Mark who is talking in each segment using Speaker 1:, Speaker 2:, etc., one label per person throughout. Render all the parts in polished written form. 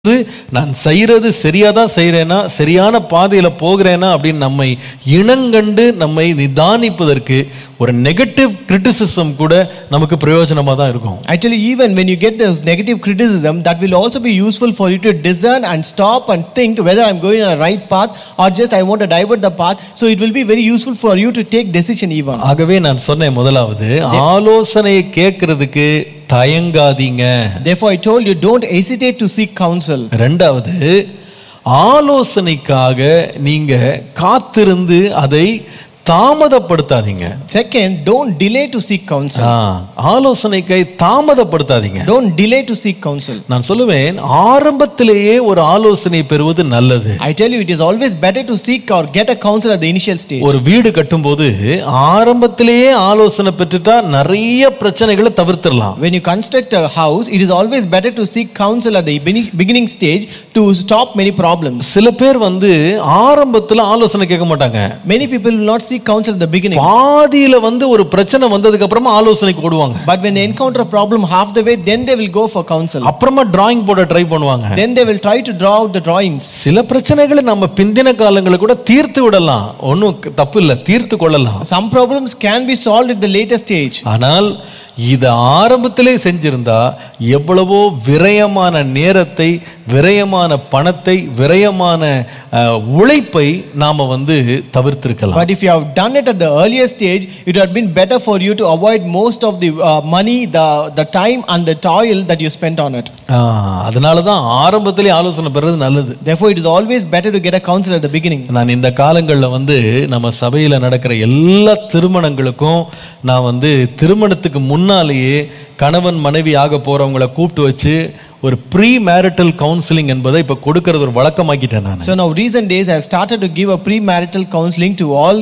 Speaker 1: நான் செய்யறது சரியாதான் செய்யறேனா, சரியான பாதையில போகிறேனா அப்படின்னு நம்மை இனங்கண்டு நம்மை நிதானிப்பதற்கு ஒரு நெகட்டிவ் கிரிட்டிசிசம் கூட நமக்கு பிரயோஜனமா தான் இருக்கும்.
Speaker 2: Actually, even when you get those negative criticism, that will also be useful for you to discern and stop and think whether I'm going on a right path or just I want to divert the path. So it will be very useful for you to take decision even.
Speaker 1: ஆகவே நான் சொன்னேன், முதலாவது ஆலோசனையை கேட்கிறதுக்கு தயங்காதீங்க.
Speaker 2: Therefore I told you, don't hesitate to seek counsel.
Speaker 1: இரண்டாவது, ஆலோசனைக்காக நீங்க காத்திருந்து அதை தாமதப்படுத்தாதீங்க.
Speaker 2: Second, don't delay to seek counsel.
Speaker 1: ஆலோசனைக்கை தாமதப்படுத்தாதீங்க.
Speaker 2: Don't delay to seek counsel.
Speaker 1: நான் சொல்லுவேன், ஆரம்பத்திலேயே ஒரு ஆலோசனை பெறுவது நல்லது.
Speaker 2: I tell you, it is always better to seek or get a counsel at the initial stage.
Speaker 1: ஒரு வீடு கட்டும்போது ஆரம்பத்திலேயே ஆலோசனை பெற்றுட்டா நிறைய பிரச்சனைகளை தவிர்த்திடலாம்.
Speaker 2: When you construct a house, it is always better to seek counsel at the beginning stage to stop many problems.
Speaker 1: சில பேர் ஆரம்பத்துல ஆலோசனை கேட்க மாட்டாங்க.
Speaker 2: Many people will not seek counsel at the beginning.
Speaker 1: பாதியில ஒரு பிரச்சனை வந்ததுக்கு அப்புறமா ஆலோசனைக்கு ஓடுவாங்க.
Speaker 2: But when they encounter a problem half the way, then they will go for counsel.
Speaker 1: அப்புறமா டிராயிங் போர்ட ட்ரை பண்ணுவாங்க.
Speaker 2: Then they will try to draw out the drawings.
Speaker 1: சில பிரச்சனைகளை நம்ம பிந்தின காலங்களை கூட தீர்த்து விடலாம். ஒன்றும் தப்பு இல்லை, தீர்த்து கொள்ளலாம்.
Speaker 2: Some problems can be solved at the later stage.
Speaker 1: ஆனால் இது ஆரம்பத்திலே செஞ்சிருந்தா எவ்வளவோ விரயமான நேரத்தை, விரயமான பணத்தை, விரயமான உழைப்பை நாம தவிர்த்திருக்கலாம்.
Speaker 2: But if you have done it at the earlier stage, it would have been better for you to avoid most of the money, the time and the toil that you spent on it.
Speaker 1: அதனால தான் ஆரம்பத்திலே ஆலோசனை பெறுறது நல்லது.
Speaker 2: Therefore it is always better to get a counsel at the beginning.
Speaker 1: நான் இந்த காலங்களில் நம்ம சபையில் நடக்கிற எல்லா திருமணங்களுக்கும் நான் திருமணத்துக்கு முன்னாலேயே கணவன் மனைவி ஆக போறவங்களை கூப்பிட்டு வச்சு ஒரு ப்ரீ மேரிட்டல் கவுன்சிலிங் என்பதை இப்ப கொடுக்கிறது ஒரு வழக்கமாக்கிட்டேன் நான்.
Speaker 2: So now recent days I have started to give a pre-marital counseling to all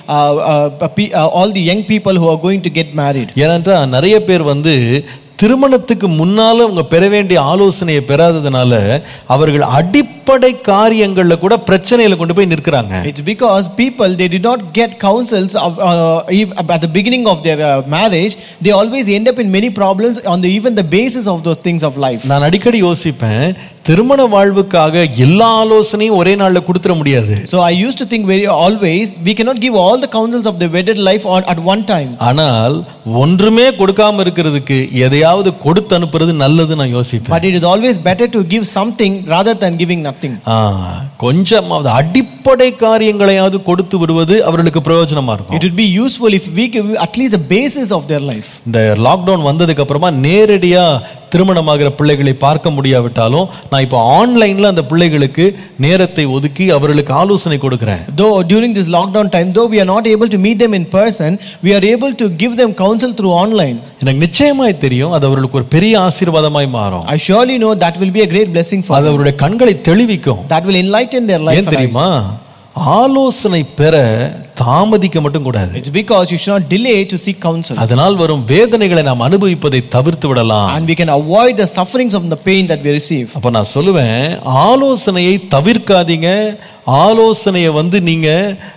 Speaker 2: the young people who are going to get married.
Speaker 1: ஏனென்றா நிறைய பேர் திருமணத்துக்கு முன்னால அவங்க பெற வேண்டிய ஆலோசனையை பெறாததுனால அவர்கள் அடிப்படை காரியங்கள்ல கூட பிரச்சனையில கொண்டு போய் நிற்கிறாங்க.
Speaker 2: It's because people, they did not get counsels at the beginning of their marriage. They always end up in many problems on even the basis of those things of life.
Speaker 1: நான் அடிக்கடி யோசிப்பேன், திருமண வாழ்வுக்காக எல்லா ஆலோசனையும் ஒரே நாள்ல கொடுத்துற முடியாது.
Speaker 2: So I used to think always we cannot give all the counsels of the wedded life at one time.
Speaker 1: ஆனால் ஒன்றுமே கொடுக்காம இருக்கிறதுக்கு எதையாவது கொடுத்து அனுப்புறது நல்லது நான் யோசிப்பேன்.
Speaker 2: But it is always better to give something rather than giving nothing.
Speaker 1: கொஞ்சமாவது அடிப்படை காரியங்களையாவது கொடுத்து விடுவது அவர்களுக்கு பிரயோஜனமா இருக்கும்.
Speaker 2: It would be useful if we give at least the basis of their life.
Speaker 1: இந்த லாக்டவுன் வந்ததுக்கு அப்புறமா நேரடியா திருமணமாகிற பிள்ளைகளை பார்க்க முடியாவிட்டாலும் நான் இப்போ ஆன்லைன்ல அந்த பிள்ளைகளுக்கு நேரத்தை ஒதுக்கி அவர்களுக்கு ஆலோசனை கொடுக்கிறேன்.
Speaker 2: Though during this lockdown time, though we are not able to meet them in person, we are able to give them counsel through online.
Speaker 1: எனக்கு நிச்சயமாய் தெரியும் அது அவர்களுக்கு ஒரு பெரிய ஆசீர்வாதமாய் மாறும்.
Speaker 2: I surely know that will be a great blessing for them.
Speaker 1: அது அவருடைய கண்களை தெளிவிக்கும்.
Speaker 2: That will enlighten their life.
Speaker 1: ஏன் தெரியுமா? ஆலோசனை பெற தாமதிக்க மட்டும் கூடாது.
Speaker 2: It's because you should not delay to seek counsel.
Speaker 1: அதனால் வரும் வேதனைகளை நாம் அனுபவிப்பதை தவிர்த்து விடலாம்.
Speaker 2: And we can avoid the sufferings of the pain that we receive.
Speaker 1: அப்ப நான் சொல்லுவேன், ஆலோசனையை தவிர்க்காதீங்க, ஆலோசனையை நீங்க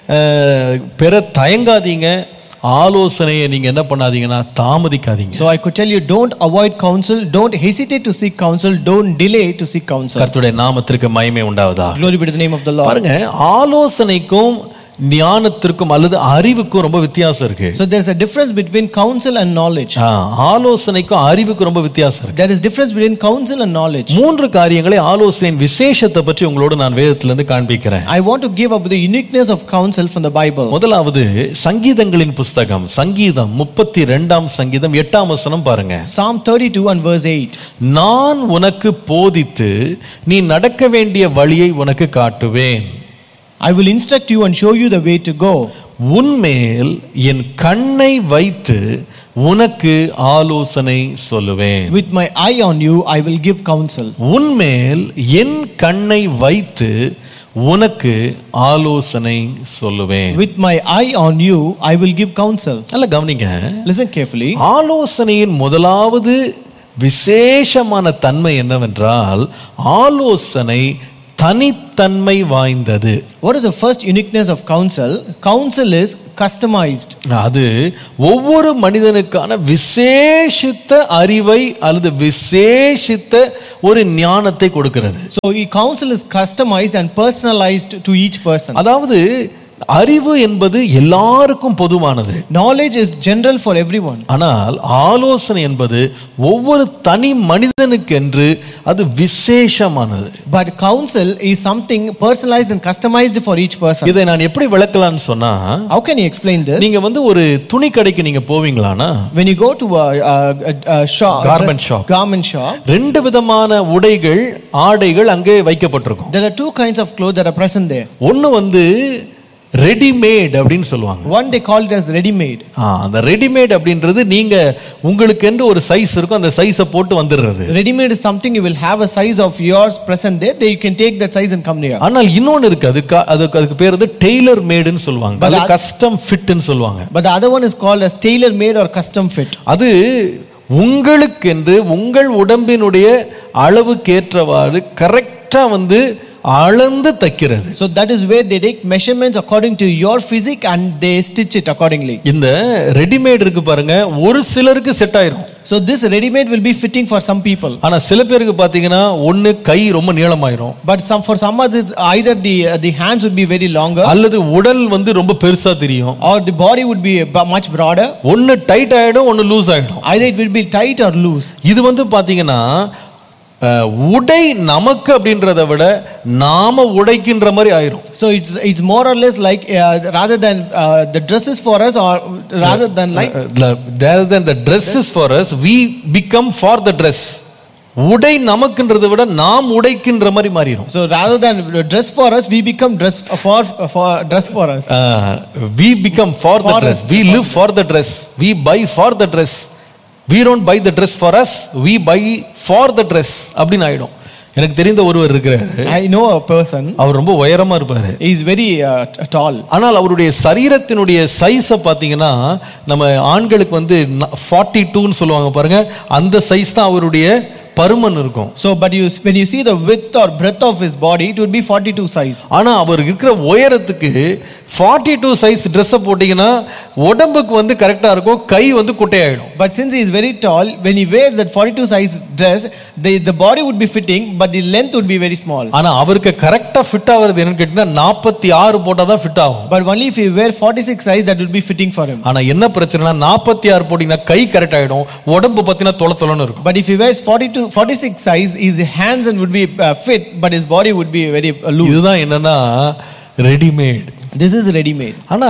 Speaker 1: பெற தயங்காதீங்க, ஆலோசனையை நீங்க என்ன பண்ணாதீங்கன்னா தாமதிக்காதீங்க.
Speaker 2: So I could tell you, don't avoid counsel, don't hesitate to seek counsel, don't delay to seek counsel.
Speaker 1: கர்த்தருடைய நாமத்திற்கு மகிமை உண்டாவதாக.
Speaker 2: Glory be to the name of the Lord.
Speaker 1: பாருங்க, ஆலோசனைக்கும் ஞானத்திற்கும் அல்லது அறிவுக்கும் ரொம்ப வித்தியாசம் இருக்கு.
Speaker 2: So there is a difference between counsel and knowledge.
Speaker 1: ஆலோசனைக்கும் அறிவுக்கும் ரொம்ப வித்தியாசம் இருக்கு.
Speaker 2: There is difference between counsel and knowledge.
Speaker 1: மூன்று காரியங்களை ஆலோசனையின் விசேஷத்தை பற்றி உங்களோடு நான் வேதத்திலிருந்து காண்பிக்கிறேன்.
Speaker 2: I want to give up the uniqueness of counsel from the Bible.
Speaker 1: முதலாவது சங்கீதங்களின் புத்தகம், சங்கீதம் 32ஆம் சங்கீதம் 8ஆம் வசனம் பாருங்க.
Speaker 2: Psalm 32 and verse 8.
Speaker 1: நான் உனக்கு போதித்து நீ நடக்க வேண்டிய வழியை உனக்கு காட்டுவேன்.
Speaker 2: I will instruct you and show you the way to go.
Speaker 1: உன்மேல் என் கண்ணை வைத்து உனக்கு ஆலோசனை சொல்லுவேன்.
Speaker 2: With my eye on you I will give counsel.
Speaker 1: உன்மேல் என் கண்ணை வைத்து உனக்கு ஆலோசனை சொல்லுவேன்.
Speaker 2: With my eye on you I will give counsel.
Speaker 1: நல்ல கவனிங்க.
Speaker 2: Listen carefully.
Speaker 1: ஆலோசனையின் முதலாவது விசேஷமான தன்மை என்னவென்றால், ஆலோசனை தனித்தன்மை வாய்ந்தது.
Speaker 2: What is the first uniqueness of counsel? Counsel is customized.
Speaker 1: அது ஒவ்வொரு மனிதனுக்கான விசேஷித்த அறிவை அல்லது விசேஷித்த ஒரு ஞானத்தை கொடுக்கிறது.
Speaker 2: So counsel is customized and personalized to each person.
Speaker 1: அதாவது அறிவு என்பது எல்லாருக்கும் பொதுவானது.
Speaker 2: Knowledge is general for everyone.
Speaker 1: ஆனால் ஆலோசனை என்பது ஒவ்வொரு தனி மனிதனுக்கென்று அது விசேஷமானது.
Speaker 2: But counsel is something personalized and customized for each person.
Speaker 1: இதை நான் எப்படி விளக்கலாம்னு சொன்னா,
Speaker 2: How can you explain this?
Speaker 1: நீங்க ஒரு துணி கடைக்கு நீங்க போவீங்களானா,
Speaker 2: When you go to a shop, garment shop,
Speaker 1: ரெண்டு விதமான உடைகள் ஆடைகள் அங்கே வைக்கப்பட்டிருக்கும்.
Speaker 2: there are two kinds of clothes that are present there.
Speaker 1: ஒன்னு ரெடிமேட் அப்படின்னு சொல்லுவாங்க.
Speaker 2: One they call it as ready made.
Speaker 1: அந்த ரெடிமேட் அப்படின்றது நீங்க உங்களுக்கு என்று ஒரு சைஸ் இருக்கும், அந்த சைஸை போட்டு வந்துடுறது.
Speaker 2: Ready made is something you will have a size of yours present there, you can take that size and come here.
Speaker 1: ஆனால் இன்னொன்னு இருக்கு, அதுக்கு பேர் டெய்லர் மேடுன்னு சொல்லுவாங்க, அது கஸ்டம் ஃபிட்னு சொல்லுவாங்க.
Speaker 2: But the other one is called as tailor made or custom fit.
Speaker 1: அது உங்களுக்கென்று உங்கள் உடம்பினுடைய அளவுக்கேற்றவாறு கரெக்டா அளந்து தைக்கிறது.
Speaker 2: So that is where they take measurements according to your physique and they stitch it accordingly.
Speaker 1: இந்த ரெடிமேட் இருக்கு பாருங்க, ஒரு சிலருக்கு செட் ஆயிரும்.
Speaker 2: So this ready made will be fitting for some people.
Speaker 1: ஆனா சில பேருக்கு பாத்தீங்கன்னா ஒன்னு கை ரொம்ப நீளமாயிரும்.
Speaker 2: But for some others either the hands would be very longer,
Speaker 1: அல்லது உடல் ரொம்ப பெருசா தெரியும்,
Speaker 2: or the body would be much broader.
Speaker 1: ஒன்னு டைட் ஆயிடும், ஒன்னு லூஸ் ஆயிடும்.
Speaker 2: Either it will be tight or loose.
Speaker 1: இது பாத்தீங்கன்னா உடை நமக்கு அப்படின்றத விட நாம உடைக்கின்ற மாதிரி ஆயிரும்.
Speaker 2: So it's more or less like rather than the dress is for us, or rather than
Speaker 1: the dress is for us, we become for the dress. உடை நமக்குன்றத விட நாம் உடைக்கின்ற மாதிரி மாறிடும்.
Speaker 2: So rather than dress for us, we become dress for us.
Speaker 1: We become for the dress. We live for the dress. We buy for the dress. We don't buy the dress for us, we buy for the dress அப்படின்னு ஆயிடும். எனக்கு தெரிந்த ஒருவர் இருக்கிறார்.
Speaker 2: I know a person.
Speaker 1: அவர் ரொம்ப உயரமா இருப்பாரு.
Speaker 2: He is very tall.
Speaker 1: ஆனால் அவருடைய சரீரத்தினுடைய சைஸை பார்த்தீங்கன்னா நம்ம ஆண்களுக்கு 42 ன்னு சொல்லுவாங்க பாருங்க, அந்த சைஸ் தான் அவருடைய பருமன் இருக்கும்.
Speaker 2: So but when you see the width or breadth of his body, it would be 42 size.
Speaker 1: ஆனா அவர் இருக்கிற உயரத்துக்கு 42 சைஸ் Dress போட்டீங்கன்னா உடம்புக்கு கரெக்டா இருக்கும், கை குட்டையாயிடும்.
Speaker 2: But since he is very tall, when he wears that 42 size dress, the body would be fitting but the length would be very small.
Speaker 1: ஆனா அவருக்கு கரெக்ட்டா ஃபிட் ஆவறது என்னன்னு கேட்டினா 46 போட்டா தான் ஃபிட் ஆகும்.
Speaker 2: But only if he wear 46 size, that would be fitting for him.
Speaker 1: ஆனா என்ன பிரச்சனைனா 46 போட்டீங்கன்னா கை கரெக்ட் ஆயிடும், உடம்பு பத்தினா தொளதொளன்னு இருக்கும்.
Speaker 2: But if he wears 46 size, his hands would be fit but his body would be very loose.
Speaker 1: இதுதான் என்னன்னா readymade.
Speaker 2: This is ready made.
Speaker 1: ஆனா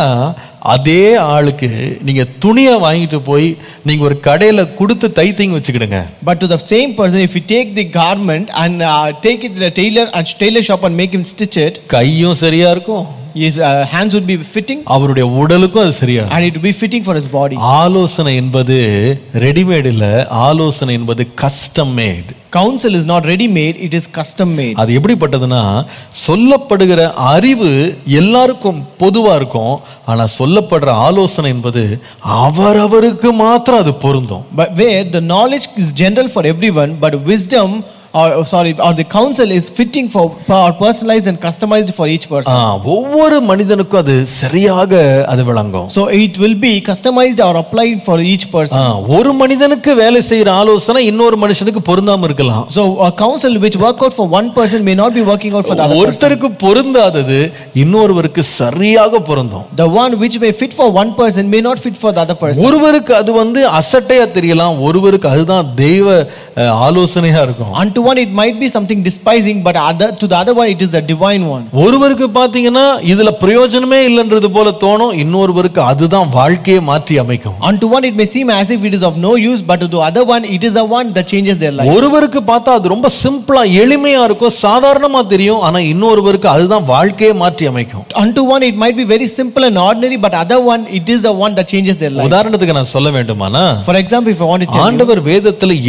Speaker 1: அதே ஆளுக்கு நீங்க துணியை வாங்கிட்டு போய் நீங்க ஒரு கடையில கொடுத்து தைத்தீங்க வச்சுக்கிடுங்க.
Speaker 2: But to the same person, if you take the garment and take it to the tailor shop and make him stitch it,
Speaker 1: கையும் சரியா இருக்கும்,
Speaker 2: his hands would be fitting,
Speaker 1: அவருடைய உடலுக்கும் அது சரியா,
Speaker 2: and it would be fitting for his body.
Speaker 1: ஆலோசனை என்பது readymade இல்ல, ஆலோசனை என்பது custom mat.
Speaker 2: Counsel is not ready made, it is custom made.
Speaker 1: அது எப்படிப்பட்டதுன்னா சொல்லப்படுகிற அறிவு எல்லாருக்கும் பொதுவா இருக்கும், ஆனா சொல்லப்படுற ஆலோசனை என்பது அவரவருக்கு மாத்திரம் அது பொருந்தும்.
Speaker 2: But where the knowledge is general for everyone, but wisdom or the counsel is fitting for personalized and customized for each person.
Speaker 1: ஒவ்வொரு மனிதனுக்கும் அது சரியாக அது விளங்கும்.
Speaker 2: So it will be customized or applied for each person.
Speaker 1: ஒரு மனிதனுக்கு வேலை செய்யற ஆலோசனை இன்னொரு மனுஷனுக்கு பொருந்தாம இருக்கலாம்.
Speaker 2: So a counsel which work out for one person may not be working out for the other person.
Speaker 1: ஒருத்தருக்கு பொருந்தாதது இன்னொருவருக்கு சரியாக பொருந்தும்.
Speaker 2: The one which may fit for one person may not fit for the other person.
Speaker 1: ஒருவருக்கு அது அசட்டையா தெரியலாம், ஒருவருக்கு அதுதான் தெய்வ ஆலோசனையா இருக்கும்.
Speaker 2: Unto one it might be something despising, but to the other one it is the divine one.
Speaker 1: ஒருவருக்கு பாத்தீங்கன்னா இதுல பிரயோஜனமே இல்லன்றது போல தோணும், இன்னொருவருக்கு அதுதான் வாழ்க்கையை மாற்றி அமைக்கும்.
Speaker 2: Unto one it may seem as if it is of no use, but to the other one it is the one that changes their life.
Speaker 1: ஒருவருக்கு பார்த்தா அது ரொம்ப சிம்பிளா எளிமையா இருக்கும், சாதாரணமா தெரியும், ஆனா இன்னொருவருக்கு அதுதான் வாழ்க்கையை மாற்றி அமைக்கும்.
Speaker 2: Unto one it might be very simple and ordinary, but other one it is the one that changes their life.
Speaker 1: உதாரணத்துக்கு நான் சொல்ல வேண்டுமானா,
Speaker 2: for example, if I want to tell
Speaker 1: ஆண்டவர் வேதத்துல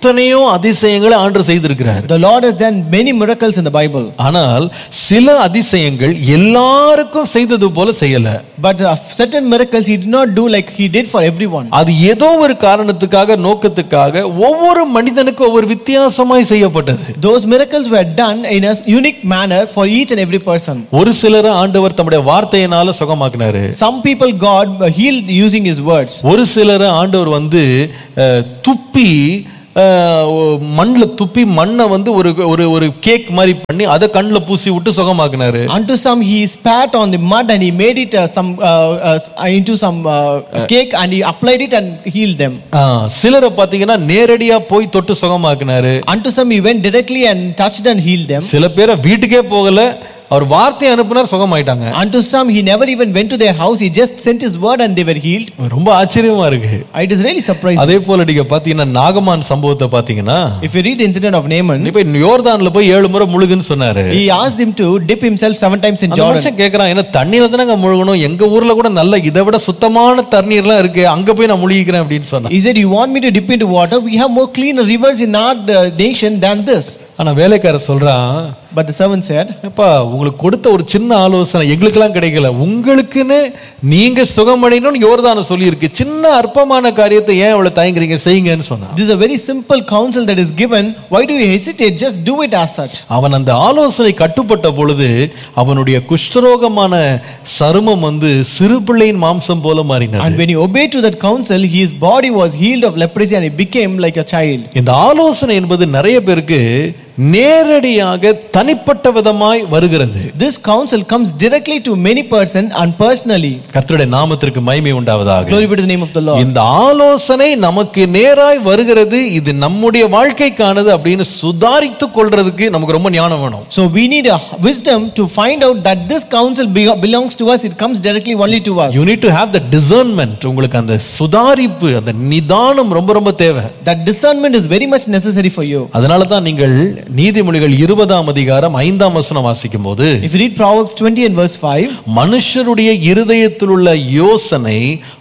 Speaker 1: எத்தனையோ அதிசயங்களை ஆண்டவர் செய்திருக்கிறார்.
Speaker 2: The Lord has done many miracles in the Bible.
Speaker 1: ஆனால் சில அதிசயங்கள் எல்லாருக்கும் செய்தது போல செய்யல.
Speaker 2: But certain miracles he did not do like he did for everyone.
Speaker 1: அது ஏதோ ஒரு காரணத்துக்காக நோக்கத்துக்காக ஒவ்வொரு மனிதனுக்கும் ஒவ்வொரு வித்தியாசமாய் செய்யப்பட்டது.
Speaker 2: Those miracles were done in a unique manner for each and every person.
Speaker 1: ஒரு சிலரை ஆண்டவர் தம்முடைய வார்த்தையினால சுகமாக்கினாரு.
Speaker 2: Some people God healed using his words.
Speaker 1: ஒரு சிலரை ஆண்டவர் துப்பி மண்ணில் துப்பி மண்ணை ஒரு ஒரு ஒரு கேக் மாதிரி பண்ணி அதை கண்ணில் பூசி விட்டு சுகமாக்குனாரு.
Speaker 2: Unto some he spat on the mud and he made it into some cake and he applied it and healed them.
Speaker 1: சிலரை பார்த்தீங்கன்னா நேரடியா போய் தொட்டு சுகமாக்குனாரு.
Speaker 2: Unto some he went directly and touched and healed them.
Speaker 1: சில பேரை வீட்டுக்கே போகல, அவர் வார்த்தை அனுப்புனார், சுகமாயிட்டாங்க.
Speaker 2: Unto some he never even went to their house, he just sent his word and they were healed.
Speaker 1: ரொம்ப ஆச்சரியமா இருக்கு.
Speaker 2: It is really surprising.
Speaker 1: அதே போல நீங்க பாத்தீங்கன்னா நாகமான் சம்பவத்தை பாத்தீங்கன்னா,
Speaker 2: if you read the incident of Naaman,
Speaker 1: இப்ப யோர்தான்ல போய் 7 முறை முழுகுன்னு சொன்னாரு.
Speaker 2: he asked him to dip himself 7 times in Jordan.
Speaker 1: மனுஷன் கேக்குறான், என்ன தண்ணீர்ல தானங்க முழுகணும், எங்க ஊர்ல கூட நல்ல இதை விட சுத்தமான தண்ணீர்லாம் இருக்கு, அங்க போய் நான் முழுகிக்கிறேன் அப்படின்னு சொன்னான்.
Speaker 2: He said, you want me to dip into water? We have more cleaner rivers in our nation than this.
Speaker 1: ஆனா வேலைக்காரர் சொல்றான்,
Speaker 2: but the servant said,
Speaker 1: அப்பா உங்களுக்கு கொடுத்த ஒரு சின்ன ஆலோசனை எங்களுக்கெல்லாம் கிடைக்கல, உங்களுக்குன்னு நீங்க சுகமடையணும்னு யோர்தான சொல்லி இருக்கு, சின்ன அற்பமான காரியத்தை ஏன் அவ்வளவு தயங்குறீங்க, செய்யுங்கன்னு சொன்னான்.
Speaker 2: This is a very simple counsel that is given. Why do you hesitate? Just do it as such.
Speaker 1: அவன் அந்த ஆலோசனை கட்டுப்பட்ட பொழுது அவனுடைய குஷ்டரோகமான சருமம் சிறு பிள்ளையின் மாம்சம் போல மாறினது.
Speaker 2: And when he obeyed to that counsel, his body was healed of leprosy and he became like a child.
Speaker 1: இந்த ஆலோசனை என்பது நிறைய பேருக்கு நேரடியாக தனிப்பட்ட விதமாய் வருகிறது.
Speaker 2: This counsel comes directly to many person and personally.
Speaker 1: கர்த்தருடைய நாமத்திற்கு மகிமை உண்டாவதாக.
Speaker 2: Glory be to the name of the Lord.
Speaker 1: இந்த ஆலோசனை நமக்கு நேராய் வருகிறது, இது நம்முடைய வாழ்க்கைக்கானது அப்படின்னு சுதாரித்துக் கொள்றதுக்கு நமக்கு ரொம்ப ஞானம் வேணும்.
Speaker 2: So we need a wisdom to find out that this counsel belongs to us, it comes directly only to us.
Speaker 1: You need to have the discernment. உங்களுக்கு அந்த சுதாரிப்பு, அந்த நிதானம் ரொம்ப ரொம்ப தேவை.
Speaker 2: That discernment is very much necessary for you.
Speaker 1: அதனால தான் நீங்கள் நீதிமொழிகள் 20ஆம் அதிகாரம் 5ஆம் வசனம் வாசிக்கும் போது,
Speaker 2: if you read Proverbs 20 and verse 5,
Speaker 1: மனுஷருடைய இருதயத்தில் உள்ள யோசனை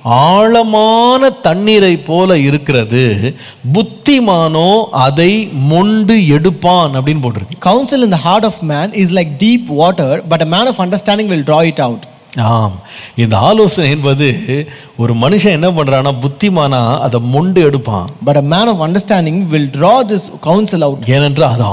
Speaker 1: ஆழமான தண்ணீரை போல இருக்கிறது, புத்திமானோ அதை மொண்டு எடுப்பான் அப்படின்னு போட்டிருக்கு.
Speaker 2: counsel in the heart of man is like deep water, but a man of understanding will draw it out.
Speaker 1: ஆம், இந்த ஆலோசனை என்பது ஒரு மனுஷன் என்ன பண்றானா, புத்திமானா அதை மொண்டு எடுப்பான்.
Speaker 2: But a man of understanding will draw this counsel out.
Speaker 1: ஏனென்றால் அது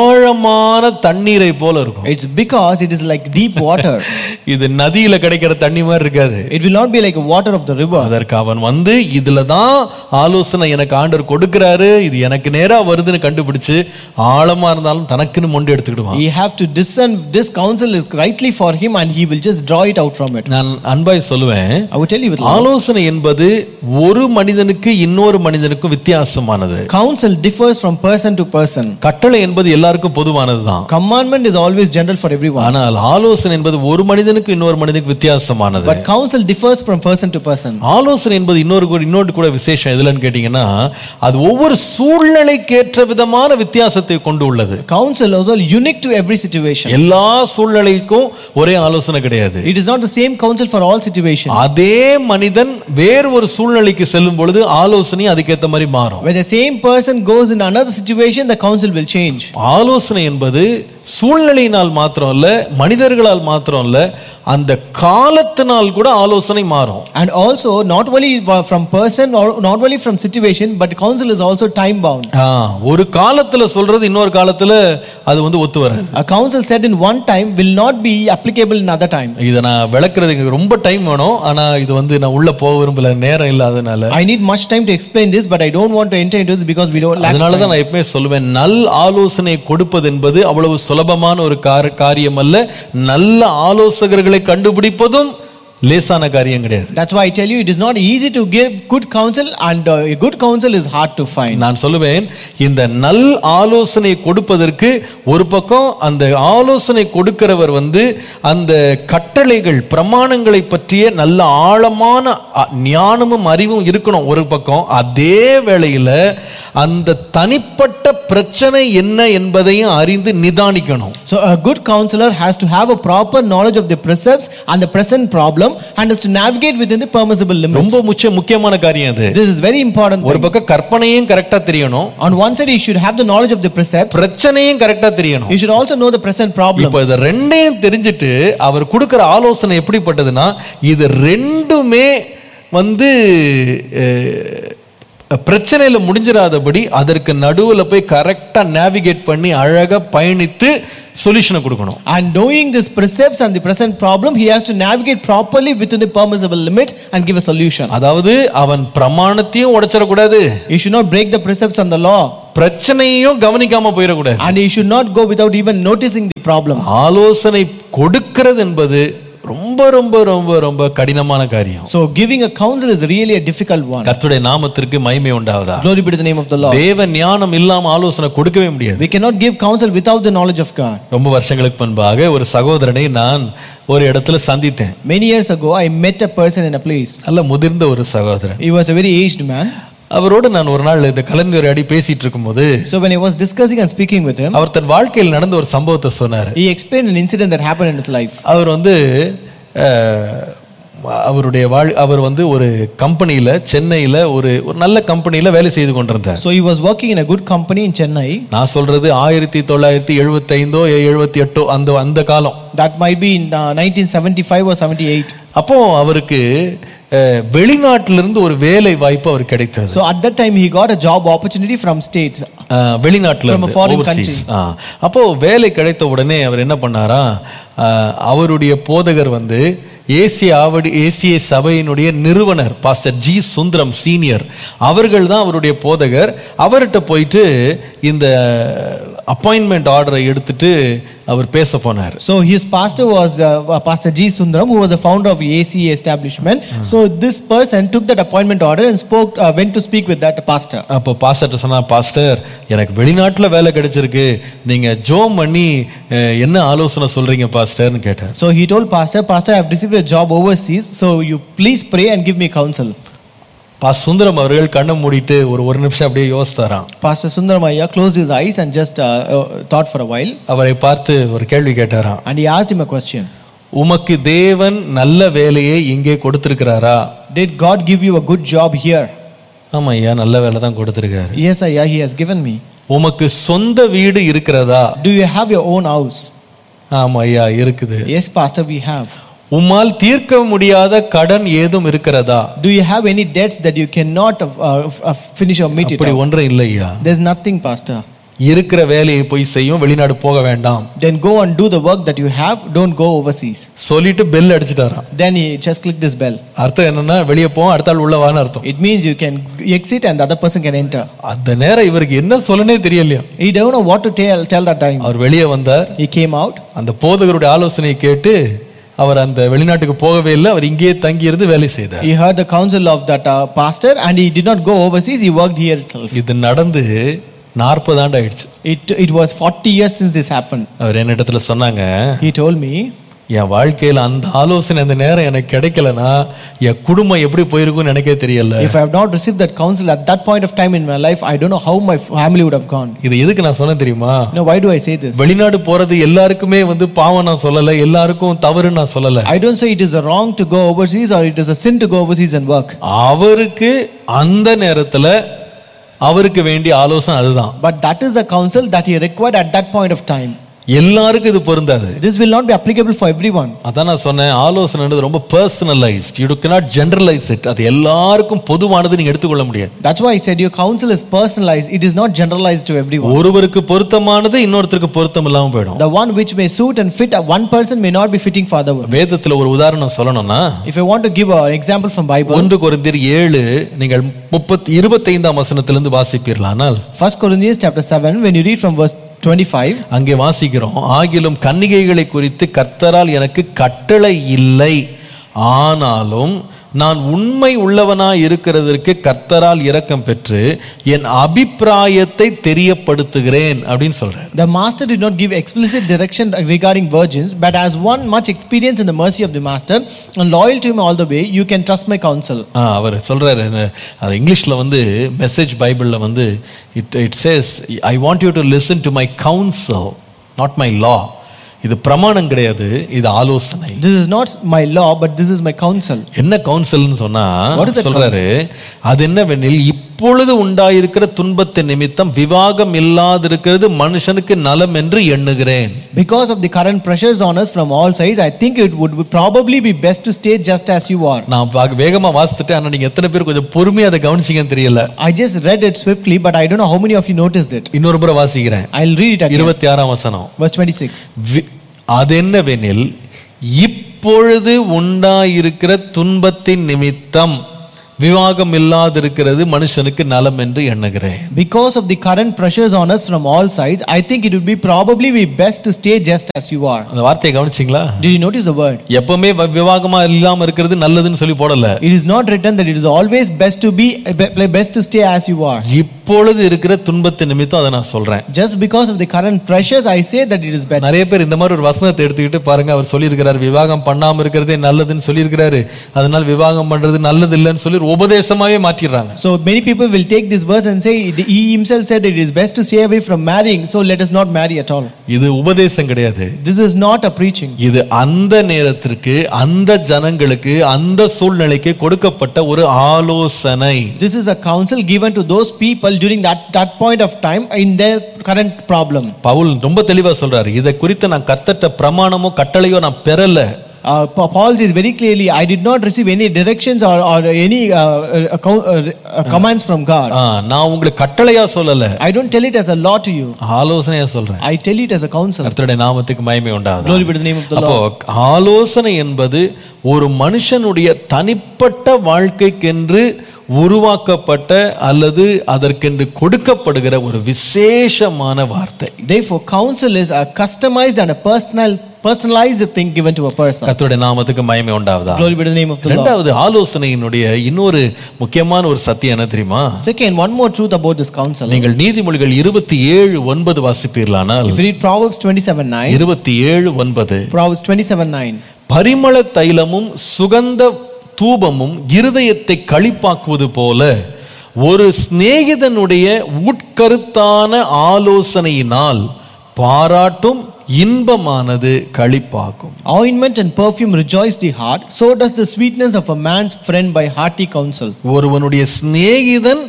Speaker 1: ஆழமான தண்ணீரை போல இருக்கும்.
Speaker 2: It's because it is like deep water.
Speaker 1: இது நதியில கிடைக்கிற தண்ணி மாதிரி இருக்காது.
Speaker 2: It will not be like a water of the river.
Speaker 1: அதற்கு அவன் இதுல தான் ஆலோசனை எனக்கு ஆண்டவர் கொடுக்கிறாரு, இது எனக்கு நேரா வருதுன்னு கண்டுபிடிச்சு ஆழமா இருந்தாலும் தனக்குன்னு மொண்டு எடுத்துக்கிடுவான்.
Speaker 2: He have to discern this counsel is rightly for him and he will just draw it out from it.
Speaker 1: நான் அன்பாய் சொல்லுவேன்,
Speaker 2: I will tell you with love.
Speaker 1: ஆலோசனை என்பது ஒரு மனிதனுக்கு இன்னொரு மனிதனுக்கு வித்தியாசமானது.
Speaker 2: Counsel differs from person to person.
Speaker 1: கட்டளை என்பது எல்லாருக்கும் பொதுவானதுதான்.
Speaker 2: Commandment is always general for everyone.
Speaker 1: ஆனால் ஆலோசனை என்பது ஒரு மனிதனுக்கு இன்னொரு மனிதனுக்கு வித்தியாசமானது.
Speaker 2: But counsel differs from person to person.
Speaker 1: ஆலோசனை என்பது இன்னொரு கூட விசேஷம் எதுலன்னு கேட்டீங்கன்னா, அது ஒவ்வொரு சூழ்நிலைக்கு ஏற்ற விதமான வித்தியாசத்தை கொண்டு உள்ளது.
Speaker 2: Counsel is all unique to every situation.
Speaker 1: எல்லா சூழ்நிலைக்கும் ஒரே ஆலோசனை கிடையாது.
Speaker 2: It is not the same counsel for all situations.
Speaker 1: அதே மனிதன் வேறு ஒரு சூழ்நிலைக்கு செல்லும் பொழுது ஆலோசனை அதுக்கேற்ற மாதிரி மாறும்.
Speaker 2: When the same person goes in another situation, the counsel will change.
Speaker 1: ஆலோசனை என்பது சூழ்நிலையினால் மாத்திரம் இல்ல, மனிதர்களால் மாத்திரம் இல்ல, அந்த காலத்தினால் கூட ஆலோசனை மாறும்.
Speaker 2: And also not only from person or not only from situation, but counsel is also time bound.
Speaker 1: ஒரு காலத்துல சொல்றது இன்னொரு காலத்துல அது ஒத்து வராது.
Speaker 2: A counsel said in one time will not be applicable in other time.
Speaker 1: இத நான் விளக்குறதுக்கு ரொம்ப டைம் வேணும், ஆனா இது நான் உள்ள போக விரும்பல, நேரம் இல்லாதனால.
Speaker 2: I need much time to explain this, but I don't want to enter into this because we don't lack time.
Speaker 1: அதனால தான் நான் எப்பவுமே சொல்லுவேன், நல் ஆலோசனை கொடுப்பது என்பது அவ்வளவு சுலபமான ஒரு காரியம் அல்ல. நல்ல ஆலோசகர்களை கண்டுபிடிப்பதும் லேசான காரியம் கிடையாது.
Speaker 2: That's why I tell you it is not easy to give good counsel, and a good counsel is hard to find.
Speaker 1: நான் சொல்லுவேன், இந்த நல் ஆலோசனை கொடுப்பதற்கு ஒரு பக்கம் அந்த ஆலோசனை கொடுக்கிறவர் அந்த கட்டளைகள் பிரமாணங்களை பற்றிய நல்ல ஆழமான ஞானமும் அறிவும் இருக்கணும் ஒரு பக்கம். அதே வேளையில அந்த தனிப்பட்ட பிரச்சனை என்ன என்பதையும் அறிந்து நிதானிக்கணும்.
Speaker 2: So a good counselor has to have a proper knowledge of the precepts and the present problem, and is to navigate within the permissible limits.
Speaker 1: ரொம்ப முக்கியமான காரியம் அது.
Speaker 2: This is very important.
Speaker 1: ஒரு பக்கம் கற்பனையும் கரெக்டா தெரியணும்.
Speaker 2: On one side, you should have the knowledge of the precepts.
Speaker 1: பிரச்சனையும் கரெக்டா தெரியணும்.
Speaker 2: You should also know the present problem.
Speaker 1: இப்போ இத ரெண்டையும் தெரிஞ்சிட்டு அவர் கொடுக்கிற ஆலோசனை எப்படிப்பட்டதுன்னா, இது ரெண்டுமே வந்து பிரச்சனையில முடிஞ்சிராதபடி அதற்கு நடுவுல போய் கரெக்டா நேவிகேட் பண்ணி அழகா பயணித்து சொல்யூஷனை கொடுக்கணும்.
Speaker 2: And knowing these precepts and the present problem, he has to navigate properly within the permissible limits and give a solution.
Speaker 1: அதாவது அவன் பிரமாணத்தையும் உடைச்சிட கூடாது.
Speaker 2: He should not break the precepts and the law.
Speaker 1: பிரச்சனையும் கவனிக்காம போயிட கூடாது.
Speaker 2: And he should not go without even noticing the problem.
Speaker 1: ஆலோசனை கொடுக்கிறது என்பது ரொம்ப ரொம்ப ரொம்ப ரொம்ப கடினமான காரியம்.
Speaker 2: So giving a counsel is really a difficult one.
Speaker 1: கர்த்தருடைய நாமத்திற்கு மகிமை உண்டாவதா.
Speaker 2: Glory be to the name of the Lord.
Speaker 1: தேவ ஞானம் இல்லாம ஆலோசனை கொடுக்கவே முடியாது.
Speaker 2: We cannot give counsel without the knowledge of God.
Speaker 1: ரொம்ப வருஷங்களுக்கு முன்பாக ஒரு சகோதரனை நான் ஒரு இடத்துல சந்தித்தேன்.
Speaker 2: Many years ago I met a person in a place.
Speaker 1: நல்ல முதிர்ந்த ஒரு சகோதரன்.
Speaker 2: He was a very aged man.
Speaker 1: அவரோடு நான் ஒரு நாள் இந்த கலந்துரையாடி பேசிட்டு இருக்கும்போது,
Speaker 2: So when I was discussing and speaking with him,
Speaker 1: அவர் தன் வாழ்க்கையில் நடந்த ஒரு சம்பவத்தை சொன்னார்.
Speaker 2: he explained an incident that happened in his life.
Speaker 1: அவர் வந்து அவர் வந்து ஒரு கம்பெனியில சென்னையில ஒரு நல்ல கம்பெனியில வேலை செய்து கொண்டிருந்தார்.
Speaker 2: So he was working in a good company in Chennai.
Speaker 1: நான் சொல்றது 1975 78 அந்த காலம்.
Speaker 2: That might be in 1975 or 78.
Speaker 1: அப்போ அவருக்கு வெளிநாட்டிலிருந்து ஒரு வேலை வாய்ப்பு அவர் கிடைத்தது.
Speaker 2: So at that time he got a job opportunity from states.
Speaker 1: வெளிநாட்டுல
Speaker 2: from a foreign country.
Speaker 1: அப்போ வேலை கிடைத்த உடனே அவர் என்ன பண்ணாரா, அவருடைய போதகர் வந்து ஏசிய சபையினுடைய நிறுவனர் பாஸ்டர் ஜி சுந்தரம் சீனியர் அவர்கள் தான் அவருடைய போதகர். அவர்கிட்ட போயிட்டு இந்த அப்பாயின்மெண்ட் ஆர்டரை எடுத்துட்டு அவர் பேச போனார்.
Speaker 2: So his pastor was Pastor G Sundaram, who was the founder of ACA establishment. So this person took that appointment order and went to speak with that pastor.
Speaker 1: அப்போ பாஸ்டர் சொன்னா, பாஸ்டர் எனக்கு வெளிநாட்டுல வேலை கிடைச்சிருக்கு, நீங்க ஜோம் பண்ணி என்ன ஆலோசனை சொல்றீங்க பாஸ்டர்னு கேட்டார்.
Speaker 2: So he told pastor, I have received a job overseas, so you please pray and give me counsel.
Speaker 1: Pastor Sundaram அவர்கள் கண்ணை மூடிட்டு ஒரு நிமிஷம் அப்படியே யோசித்தாராம்.
Speaker 2: Pastor Sundaram ஐயா closed his eyes and just thought for a while.
Speaker 1: அவரை பார்த்து ஒரு கேள்வி கேட்டாராம்.
Speaker 2: And he asked him a question.
Speaker 1: உமக்கு தேவன் நல்ல வேலையை இங்கே கொடுத்திருக்கிறாரா?
Speaker 2: Did God give you a good job here?
Speaker 1: ஆமா ஐயா, நல்ல வேலை தான் கொடுத்திருக்காரு.
Speaker 2: Yes ஐயா, he has given me.
Speaker 1: உமக்கு சொந்த வீடு இருக்கிறதா?
Speaker 2: Do you have your own house?
Speaker 1: ஆமா ஐயா, இருக்குது.
Speaker 2: Yes pastor, we have.
Speaker 1: உம்மால் தீர்க்க முடியாத கடன் ஏதும் இருக்கிறதா?
Speaker 2: Do you have any debts that you cannot finish or meet it?
Speaker 1: அப்படி ஒன்றும் இல்லையா.
Speaker 2: There's nothing pastor.
Speaker 1: இருக்கிற வேலையை போய் செய்யும், வெளிநாடு போக வேண்டாம்.
Speaker 2: Then go and do the work that you have, don't go overseas.
Speaker 1: சொல்லிட்டு bell அடிச்சிட்டாராம்.
Speaker 2: Then he just clicked his bell.
Speaker 1: அர்த்தம் என்னன்னா, வெளியே போ, அடுத்த ஆள் உள்ள வான்னு அர்த்தம்.
Speaker 2: It means you can exit and the other person can enter.
Speaker 1: அந்த நேரம் இவருக்கு என்ன சொல்லனே தெரியலையா.
Speaker 2: He don't know what to tell that time.
Speaker 1: அவர் வெளியே வந்தார்.
Speaker 2: He came out.
Speaker 1: அந்த போதகருடைய ஆலோசனையை கேட்டு அவர் அந்த வெளிநாட்டுக்கு போகவே இல்லை, அவர் இங்கேயே தங்கி இருந்து வேலை செய்தார்.
Speaker 2: He heard the counsel of that pastor and he did not go overseas, he worked here itself.
Speaker 1: இது நடந்து 40 ஆண்டு ஆயிடுச்சு.
Speaker 2: It was 40 years since this happened.
Speaker 1: அவர் என்னிடத்துல சொன்னாங்க,
Speaker 2: He told me,
Speaker 1: என் வாழ்க்கையில் அந்த ஆலோசனை அந்த நேரம் எனக்கு கிடைக்கலனா என் குடும்பம் எப்படி போயிருக்கும்னு எனக்கே தெரியல.
Speaker 2: if I have not received that counsel at that point of time in my life, I don't know how my family would have gone.
Speaker 1: இது எதுக்கு நான் சொன்னேன் தெரியுமா?
Speaker 2: Now why do I say this?
Speaker 1: வெளிநாடு போறது எல்லாருக்குமே வந்து பாவம் நான் சொல்லல, எல்லாருக்கும் தவறு நான் சொல்லல.
Speaker 2: I don't say it is wrong to go overseas or it is a sin to go overseas and work.
Speaker 1: அவருக்கு அந்த நேரத்துல அவருக்கு வேண்டிய ஆலோசனை அதுதான்.
Speaker 2: But that is the counsel that he required at that point of time.
Speaker 1: எல்லாருக்கும் இது பொருந்தாது.
Speaker 2: This will not be applicable for everyone.
Speaker 1: அதான் நான் சொன்னேன், ஆலோசனைன்றது ரொம்ப personalised. you cannot generalize it. அது எல்லாருக்கும் பொதுவானது நீங்க எடுத்துக்கொள்ள முடியாது.
Speaker 2: That's why I said your counsel is personalized. It is not generalized to everyone.
Speaker 1: ஒருவருக்கு பொருத்தமானது இன்னொருத்தருக்கு பொருத்தம் இல்லாம போய்டும்.
Speaker 2: The one which may suit and fit one person may not be fitting for other one.
Speaker 1: வேதத்துல ஒரு உதாரணம் சொல்லணும்னா,
Speaker 2: if I want to give an example from Bible,
Speaker 1: 1 கொரிந்தியர் 7 நீங்கள் 25ஆம் வசனத்திலிருந்து வாசிப்பீர்களானால்,
Speaker 2: 1 Corinthians chapter 7 when you read from verse 25,
Speaker 1: அங்கே வாசிக்கிறோம், ஆகிலும் கன்னிகைகளை குறித்து கர்த்தரால் எனக்கு கட்டளை இல்லை, ஆனாலும் நான் உண்மை உள்ளவனாய் இருக்கிறதற்கு கர்த்தரால் இரக்கம் பெற்று என் அபிப்பிராயத்தை தெரியப்படுத்துகிறேன் அப்படின்னு சொல்றார்.
Speaker 2: The master did not give explicit direction regarding virgins, but as one much experience in the mercy of the master and loyal to him all the way, you can trust my counsel.
Speaker 1: அவர் சொல்றாரு, அது இங்கிலீஷ்ல வந்து message பைபிள்ல வந்து it says I want you to listen to my counsel, not my law. இது பிரமாணம் கிடையாது, இது ஆலோசனை.
Speaker 2: This is not my law, but this is my counsel.
Speaker 1: என்ன கவுன்சில்னு சொன்னா
Speaker 2: What is that
Speaker 1: சொல்றாரு, அது என்னவெனில் இப்பொழுது உண்டாயிருக்கிற துன்பத்தின் நிமித்தம் விவாகம் இல்லாதிருக்கிறது மனுஷனுக்கு நலம் என்று எண்ணுகிறேன்.
Speaker 2: Because of the current pressures on us from all sides, I think it would probably be best to stay just as you are.
Speaker 1: நான் வேகமா வாசிச்சுட்டேன், ஆனா நீங்க எத்தனை பேர் கொஞ்சம் பொறுமையா அதை கவனிச்சீங்கன்னு தெரியல.
Speaker 2: I just read it swiftly, but I don't know how many of you noticed it.
Speaker 1: இன்னொரு முறை வாசிக்கிறேன்.
Speaker 2: I'll read it again.
Speaker 1: 26ஆம் வசனம்.
Speaker 2: Verse 26.
Speaker 1: அது என்னவெனில் இப்பொழுது உண்டாயிருக்கிற துன்பத்தின் நிமித்தம் விவாகம் இல்லாதிருக்கிறது மனுஷனுக்கு நலம் என்று எண்ணுகிறேன்.
Speaker 2: Because of the current pressures on us from all sides, I think it would probably be best to stay just as you are.
Speaker 1: அந்த வார்த்தையை கவனிச்சீங்களா?
Speaker 2: Did you notice the word?
Speaker 1: எப்பவுமே விவாகமா இல்லாம இருக்கிறது நல்லதுன்னு சொல்லி போடல.
Speaker 2: It is not written that it is always best to stay as you are.
Speaker 1: இப்பொழுது இருக்கிற துன்பத்தின் நிமித்தம் அதை நான் சொல்றேன்.
Speaker 2: Just because of the current pressures, I say that it is better.
Speaker 1: நிறைய பேர் இந்த மாதிரி ஒரு வசனத்தை எடுத்துக்கிட்டு பாருங்க, அவர் சொல்லியிருக்கிறார் விவாகம் பண்ணாம இருக்கிறதே நல்லதுன்னு சொல்லியிருக்கிறாரு, அதனால விவாகம் பண்றது நல்லது இல்லைன்னு சொல்லி உபதேசமாவே மாற்றிடுறாங்க.
Speaker 2: So many people will take this verse and say he himself said that it is best to stay away from marrying, so let us not marry at all.
Speaker 1: இது உபதேசம் கிடையாது.
Speaker 2: This is not a preaching.
Speaker 1: இது அந்த நேரத்திற்கு அந்த ஜனங்களுக்கு அந்த சூழ்நிலைக்கு கொடுக்கப்பட்ட ஒரு ஆலோசனை.
Speaker 2: This is a counsel given to those people during that point of time in their current problem.
Speaker 1: Pavul ரொம்ப தெளிவா சொல்றாரு, இதை குறித்து நான் கர்த்தர்ட்ட பிரமாணமோ கட்டளையோ நான் பெறல.
Speaker 2: Paul says very clearly, I did not receive any directions or any commands from God.
Speaker 1: நான் உங்களுக்கு கட்டளையா சொல்லல.
Speaker 2: I don't tell it as a law to you.
Speaker 1: ஆலோசனையா சொல்றேன்.
Speaker 2: I tell it as a counsel.
Speaker 1: கர்த்தருடைய நாமத்துக்கு மகிமை உண்டாவதாக.
Speaker 2: Glory be to the name of the Lord.
Speaker 1: அப்போ ஆலோசனை என்பது ஒரு மனுஷனுடைய தனிப்பட்ட வாழ்க்கைக்கென்று உருவாக்கப்பட்ட அல்லது அதற்கென்று கொடுக்கப்படுகிற ஒரு விசேஷமான வார்த்தை.
Speaker 2: Therefore counsel is a customized and a personalized thing given to a person.
Speaker 1: கர்த்தருடைய நாமத்துக்கு மகிமை உண்டாவதாக.
Speaker 2: Glory be to the name of the Lord.
Speaker 1: இரண்டாவது ஆலோசனையினுடைய இன்னொரு முக்கியமான ஒரு சத்தியம் என்ன தெரியுமா?
Speaker 2: Second, one more truth about this counsel.
Speaker 1: நீங்கள் நீதிமொழிகள் 27:9 வாசிப்பீர்களானால்,
Speaker 2: if you read Proverbs 27:9,
Speaker 1: 27:9,
Speaker 2: Proverbs 27:9,
Speaker 1: பரிமள தைலமும் சுகந்த தூபமும் இருதயத்தை களிப்பாக்குவது போல ஒரு சிநேகிதனுடைய உட்கருத்தான ஆலோசனையினால் பாராட்டும் இன்பமானது களிப்பாக்கும்.
Speaker 2: Ointment and perfume rejoice the heart, so does the sweetness of a man's friend by hearty counsel.
Speaker 1: ஒருவனுடைய சிநேகிதன்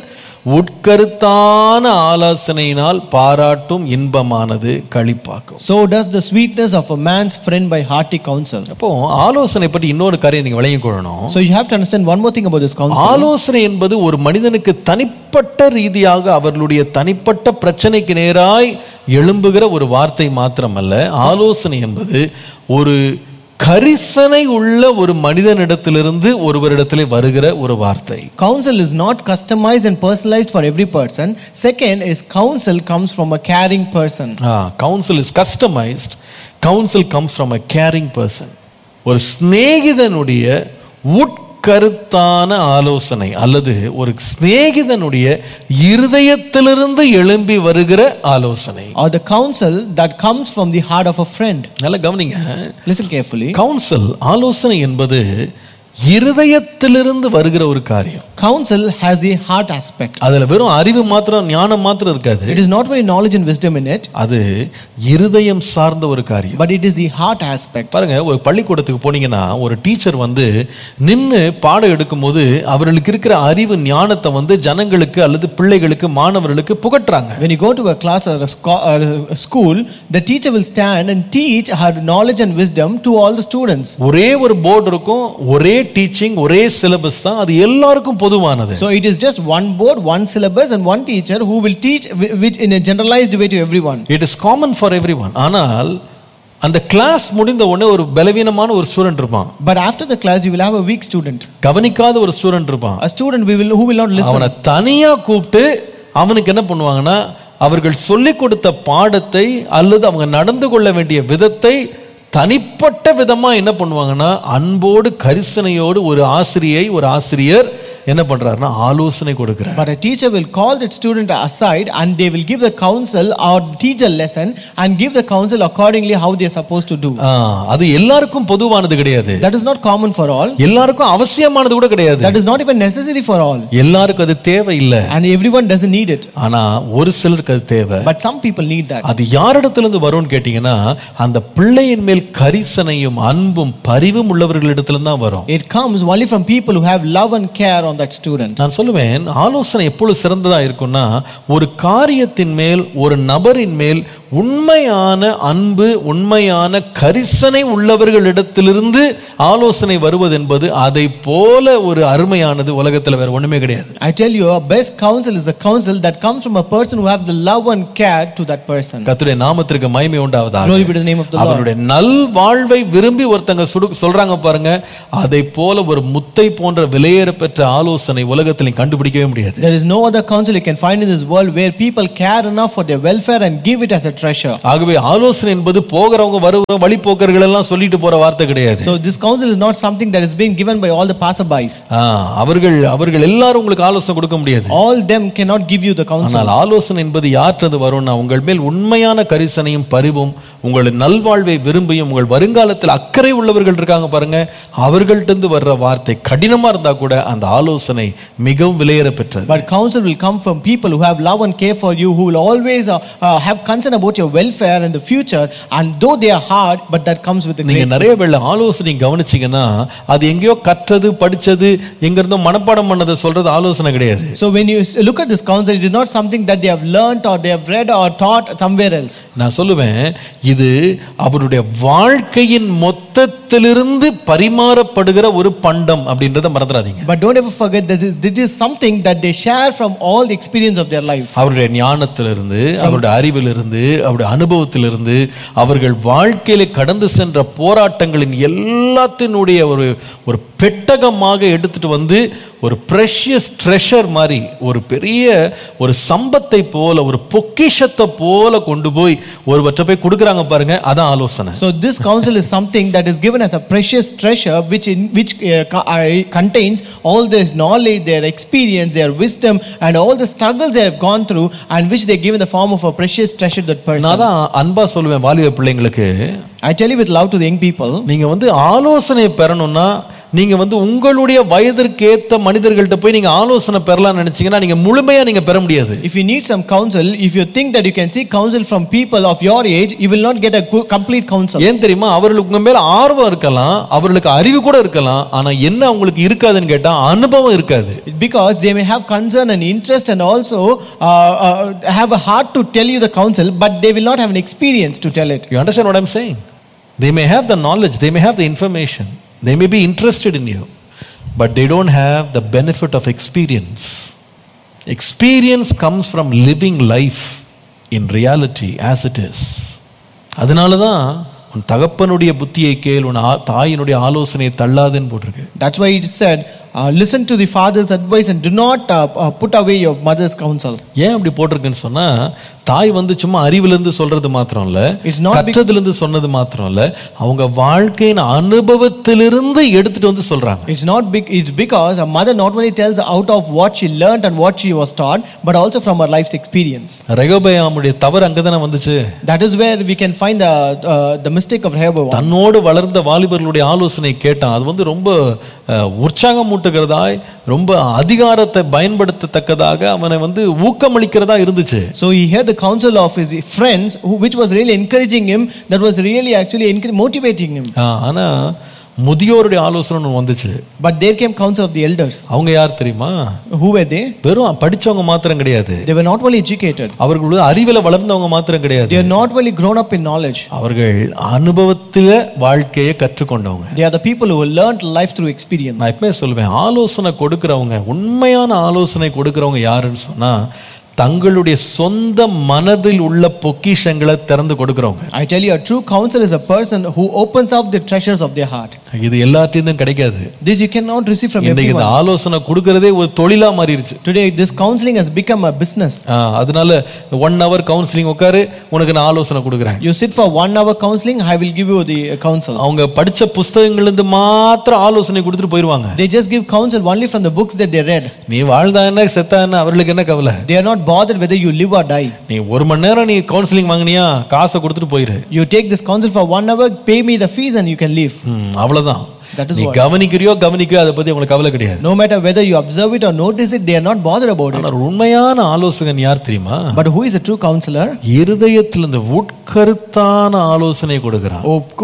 Speaker 1: உட்கருத்தான ஆலோசனையினால் பாராட்டும் இன்பமானது களிப்பாக்கும்.
Speaker 2: So does the sweetness of a man's friend by hearty counsel.
Speaker 1: அப்போ ஆலோசனை பற்றி இன்னொரு காரியம் நீங்க விளங்கிக் கொள்ளணும்.
Speaker 2: So you have to understand one more thing about this counsel.
Speaker 1: ஆலோசனை என்பது ஒரு மனிதனுக்கு தனிப்பட்ட ரீதியாக அவர்களுடைய தனிப்பட்ட பிரச்சனைக்கு நேராய் எழும்புகிற ஒரு வார்த்தை மாத்திரமல்ல. ஆலோசனை என்பது ஒரு கரிசனை உள்ள ஒரு மனிதனிடத்திலிருந்து ஒருவரிடத்திலே வருகிற ஒரு வார்த்தை.
Speaker 2: Counsel is not customized and personalized for every person. Second is counsel comes from a caring person.
Speaker 1: Counsel is customized. Counsel comes from a caring person. ஒரு சிநேகிதனுடைய உட்கருத்தான ஆலோசனை அல்லது ஒரு சிநேகிதனுடைய இருதயத்திலிருந்து எழும்பி வருகிற ஆலோசனை.
Speaker 2: Or the counsel that comes from the heart of a friend.
Speaker 1: நல்லா கவனிங்க.
Speaker 2: Listen carefully.
Speaker 1: கவுன்சில் ஆலோசனை என்பது இருதயத்திலிருந்து வருகிற ஒரு காரியம்.
Speaker 2: Counsel has a heart aspect.
Speaker 1: அதுல வெறும் அறிவு மாத்திரம் ஞானம் மாத்திரம் இருக்காது.
Speaker 2: It is not very knowledge and wisdom in it.
Speaker 1: அது இருதயம் சார்ந்த ஒரு காரியம்.
Speaker 2: But it is the heart aspect.
Speaker 1: பாருங்க, ஒரு பள்ளிக்கூடத்துக்கு போனீங்கன்னா ஒரு டீச்சர் நின்னு பாடம் எடுக்கும்போது அவர்களுக்கு இருக்கிற அறிவு ஞானத்தை ஜனங்களுக்கு அல்லது பிள்ளைகளுக்கு மாணவர்களுக்கு புகட்டுறாங்க.
Speaker 2: When you go to a class or a school, the teacher will stand and teach her knowledge and wisdom to all the students.
Speaker 1: ஒரே ஒரு போர்டு இருக்கும், ஒரே டீச்சிங், ஒரே சிலபஸ் தான், அது எல்லாருக்கும் பொதுவானது.
Speaker 2: So it is just one board, one syllabus and one teacher who will teach which in a generalized way to everyone.
Speaker 1: It is common for everyone. ஆனால் அந்த கிளாஸ் முடிந்த உடனே ஒரு பலவீனமான ஒரு ஸ்டூடெண்ட் இருப்பான்.
Speaker 2: But after the class you will have a weak student.
Speaker 1: கவனிக்காத ஒரு student இருப்பான்.
Speaker 2: A student who will not listen.
Speaker 1: அவனை தனியா கூப்பிட்டு அவனுக்கு என்ன பண்ணுவாங்கன்னா, அவர்கள் சொல்லிக் கொடுத்த பாடத்தை அல்லது அவங்க நடந்து கொள்ள வேண்டிய விதத்தை தனிப்பட்ட விதமா என்ன பண்ணுவாங்கன்னா, அன்போடு கரிசனையோடு ஒரு ஆசிரியர் என்ன பண்றாருன்னா ஆலோசனை கொடுக்கிறார்.
Speaker 2: But a teacher will call that student aside and they will give the counsel or teach a lesson and give the counsel accordingly how they are supposed to do.
Speaker 1: அது எல்லாருக்கும் பொதுவானது கிடையாது.
Speaker 2: That is not common for all.
Speaker 1: எல்லாருக்கும் அவசியமானது கூட கிடையாது.
Speaker 2: That is not even necessary for all.
Speaker 1: எல்லாருக்கும் அது தேவை இல்ல.
Speaker 2: And everyone doesn't need it.
Speaker 1: ஆனா ஒரு சிலருக்கு அது தேவை.
Speaker 2: But some people need that.
Speaker 1: அது யாரிடத்திலிருந்து வரும்னு கேட்டீங்கன்னா அந்த பிள்ளையின் மேல் கரிசனையும் அன்பும் பரிவும் உள்ளவர்களிடத்திலிருந்து தான் வரும்.
Speaker 2: It comes only from people who have love and care on that student.
Speaker 1: நான் சொல்லுவேன் ஆலோசனை எப்பொழுது சிறந்ததா இருக்கும்னா ஒரு காரியத்தின் மேல் ஒரு நபரின் மேல் உண்மையான அன்பு உண்மையான கரிசனை உள்ளவர்களிடத்திலிருந்து ஆலோசனை வருவது என்பது அதை போல ஒரு அருமையானது உலகத்தில் வேற ஒண்ணுமே கிடையாது.
Speaker 2: I tell you, a best counsel is a counsel that comes from a person who have the love and care to that person.
Speaker 1: கர்த்தருடைய நாமத்திற்கு மகிமை உண்டாவதாக.
Speaker 2: Glory be to the name of the Lord.
Speaker 1: அவருடைய நல் வாழ்வை விரும்பி ஒருத்தங்க சொல்றாங்க பாருங்க, அதை போல ஒரு முத்தை போன்ற விலையேற பெற்ற ஆலோசனை உலகத்தில் கண்டுபிடிக்கவே முடியாது.
Speaker 2: There is no other counsel you can find in this world where people care enough for their welfare and give it as a treasure.
Speaker 1: ஆகவே ஆலோசனை என்பது போகிறவங்க வருகிறவங்க வழிபோக்கர்கள் எல்லாம் சொல்லிட்டு போற வார்த்தை கிடையாது.
Speaker 2: So this counsel is not something that is being given by all the passerbys.
Speaker 1: அவர்கள் எல்லாரும் உங்களுக்கு ஆலோசனை கொடுக்க முடியாது.
Speaker 2: All them cannot give you the counsel.
Speaker 1: ஆனால் ஆலோசனை என்பது யார்கிட்ட வரும்னா உங்கள் மேல் உண்மையான கரிசனையும் பரிவும் உங்கள் நல்வாழ்வை விரும்பியும் உங்கள் வருங்காலத்தில் அக்கறை உள்ளவர்கள் இருக்காங்க பாருங்க, அவர்கள்ட்ட வர்ற வார்த்தை கடினமா இருந்தா கூட அந்த ஆலோசனை மிகவும் விலையேற பெற்றது.
Speaker 2: But counsel will come from people who have love and care for you, who will always have concern about your welfare in the future, and though they are hard, but that comes with the great.
Speaker 1: நீங்க நிறைய வேளை ஆலோசனை கவனிச்சீங்கன்னா அது எங்கேயோ கற்றது படிச்சது எங்க இருந்தோ மனப்பாடம் பண்ணதை சொல்றது ஆலோசனை கிடையாது.
Speaker 2: So when you look at this counsel, it is not something that they have learnt or they have read or taught somewhere else. நான்
Speaker 1: சொல்லுவேன் இது அவருடைய வாழ்க்கையின் மொத்தத்திலிருந்து பரிமாறப்படுகிற ஒரு பண்டம் அப்படின்றத மறந்துடாதீங்க.
Speaker 2: But don't ever forget that this is something that they share from all the experience of their life.
Speaker 1: அவருடைய ஞானத்திலிருந்து அவருடைய அறிவிலிருந்து அவருடைய அனுபவத்திலிருந்து அவர்கள் வாழ்க்கையில கடந்து சென்ற போராட்டங்களின் எல்லாத்தினுடைய ஒரு பெட்டகமாக எடுத்துட்டு வந்து ஒரு precious treasure மாதிரி ஒரு பெரிய ஒரு சம்பத்தை போல ஒரு பொக்கிஷத்தை போல கொண்டு போய் ஒருவற்றை போய் கொடுக்கறாங்க பாருங்க, அதான் ஆலோசனை.
Speaker 2: So this counsel is something that is given as a precious treasure which contains all this knowledge, their experience, their wisdom and all the struggles they have gone through, and which they give in the form of a precious treasure to that person.
Speaker 1: நான் தான் அன்பா சொல்லுவேன் வாலிப பிள்ளைங்களுக்கு,
Speaker 2: I tell you with love to the young people,
Speaker 1: நீங்க வந்து ஆலோசனை பெறணும்னா நீங்க வந்து உங்களுடைய வயதிற்கு ஏத்த மனிதர்கள்ட்ட போய் நீங்க ஆலோசனை பெறலாம் நினைச்சீங்கன்னா நீங்க முழுமையா நீங்க பெற முடியாது.
Speaker 2: If you need some counsel, if you think that you can seek counsel from people of your age, you will not get a complete counsel.
Speaker 1: ஏன் தெரியுமா? அவர்களுக்கு உங்க மேல ஆர்வம் இருக்கலாம், அவர்களுக்கு அறிவு கூட இருக்கலாம், ஆனா என்ன அவங்களுக்கு இருக்காதுன்னு கேட்டா அனுபவம் இருக்காது.
Speaker 2: Because they may have concern and interest and also have a heart to tell you the counsel, but they will not have an experience to tell it.
Speaker 1: You understand what I'm saying? They may have the knowledge, they may have the information, they may be interested in you, but they don't have the benefit of experience. Experience comes from living life in reality as it is. அதனால தான் உன் தகப்பனுடைய புத்தியை கேள், உன் தாயினுடைய ஆலோசனையை தள்ளாதேன்னு போட்டிருக்கு.
Speaker 2: That's why it said, listen to the father's advice and do not put away your mother's counsel.
Speaker 1: ஏன் அப்படி போட்டிருக்குன்னு சொன்னா, தாய் வந்து சும்மா அறிவிலிருந்து சொல்றது மாத்திரம் இல்ல, கற்றதிலிருந்து சொன்னது மாத்திரம் இல்ல, அவங்க வாழ்க்கையின் அனுபவத்திலிருந்து எடுத்துட்டு வந்து சொல்றாங்க.
Speaker 2: It's because a mother not only tells out of what she learned and what she was taught, but also from her life's experience.
Speaker 1: ரெகொபெயாமுடைய தவறு அங்கதானே வந்துச்சு.
Speaker 2: That is where we can find the mistake of Rehoboam.
Speaker 1: தன்னோடு வளர்ந்த வாலிபர்களுடைய ஆலோசனை கேட்டான். அது வந்து ரொம்ப உற்சாகமூட்டுகிறதாய், ரொம்ப அதிகாரத்தை பயன்படுத்தத்தக்கதாக அவனை வந்து ஊக்கமளிக்கிறதா இருந்துச்சு.
Speaker 2: So he heard the counsel of his friends which was really encouraging him, that was really actually motivating him.
Speaker 1: ஆனா முதியோருடைய ஆலோசனை வந்துச்சு.
Speaker 2: But there came counsel of the elders.
Speaker 1: அவங்க யார் தெரியுமா?
Speaker 2: Who were they?
Speaker 1: வெறும் படிச்சவங்க மாத்திரம் கிடையாது.
Speaker 2: They were not only educated.
Speaker 1: அவர்கள் அறிவில வளர்ந்தவங்க மாத்திரம் கிடையாது.
Speaker 2: They are not only grown up in knowledge.
Speaker 1: அவர்கள் அனுபவத்தில வாழ்க்கையை கற்றுக்கொண்டவங்க.
Speaker 2: They are the people who learned life through experience.
Speaker 1: நான் எப்பவே சொல்வேன், ஆலோசனை கொடுக்கறவங்க, உண்மையான ஆலோசனை கொடுக்கறவங்க யாருன்னு சொன்னா தங்களுடைய சொந்த மனதில் உள்ள பொக்கிஷங்களை திறந்து கொடுக்கிறவங்க.
Speaker 2: I tell you, a true counselor is a person who opens up the treasures of their heart.
Speaker 1: இது எல்லாத்தையும் கிடைக்காது.
Speaker 2: This you cannot receive from
Speaker 1: இந்த
Speaker 2: everyone.
Speaker 1: ஆலோசனை கொடுக்கறதே ஒரு தொழிலா மாறிடுச்சு.
Speaker 2: Today this counseling has become a business.
Speaker 1: அதனால 1 hour கவுன்சிலிங் உட்காரு, உனக்கு நான் ஆலோசனை கொடுக்குறேன்.
Speaker 2: You sit for 1 hour counseling, I will give you the counsel.
Speaker 1: அவங்க படிச்ச புத்தகங்கள்ல இருந்து மாத்திரம் ஆலோசனை கொடுத்துட்டு போயிடுவாங்க.
Speaker 2: They just give counsel only from the books that they read.
Speaker 1: நீ வாழ்ந்தா என்ன செத்தா என்ன அவங்களுக்கு என்ன கவலை?
Speaker 2: They are not bothered whether you live or die.
Speaker 1: நீ 1 மணி நேரம் நீ கவுன்சிலிங் வாங்குனியா, காசை கொடுத்துட்டு போயிரு.
Speaker 2: You take this counsel for 1 hour, pay me the fees and you can leave.
Speaker 1: அவ்வளவுதான்.
Speaker 2: That is
Speaker 1: நீ
Speaker 2: what.
Speaker 1: கவனிக்கிறியோ கவனிக்கோ அதை பத்தி உங்களுக்கு கவலை கிடையாது.
Speaker 2: No matter whether you observe it or notice it, they are not bothered about it.
Speaker 1: ஆனா உண்மையான ஆலோசகன் யார் தெரியுமா?
Speaker 2: But who is a true counselor?
Speaker 1: இருதயத்திலிருந்து உட்கருத்தான ஆலோசனை கொடுக்கிறான்.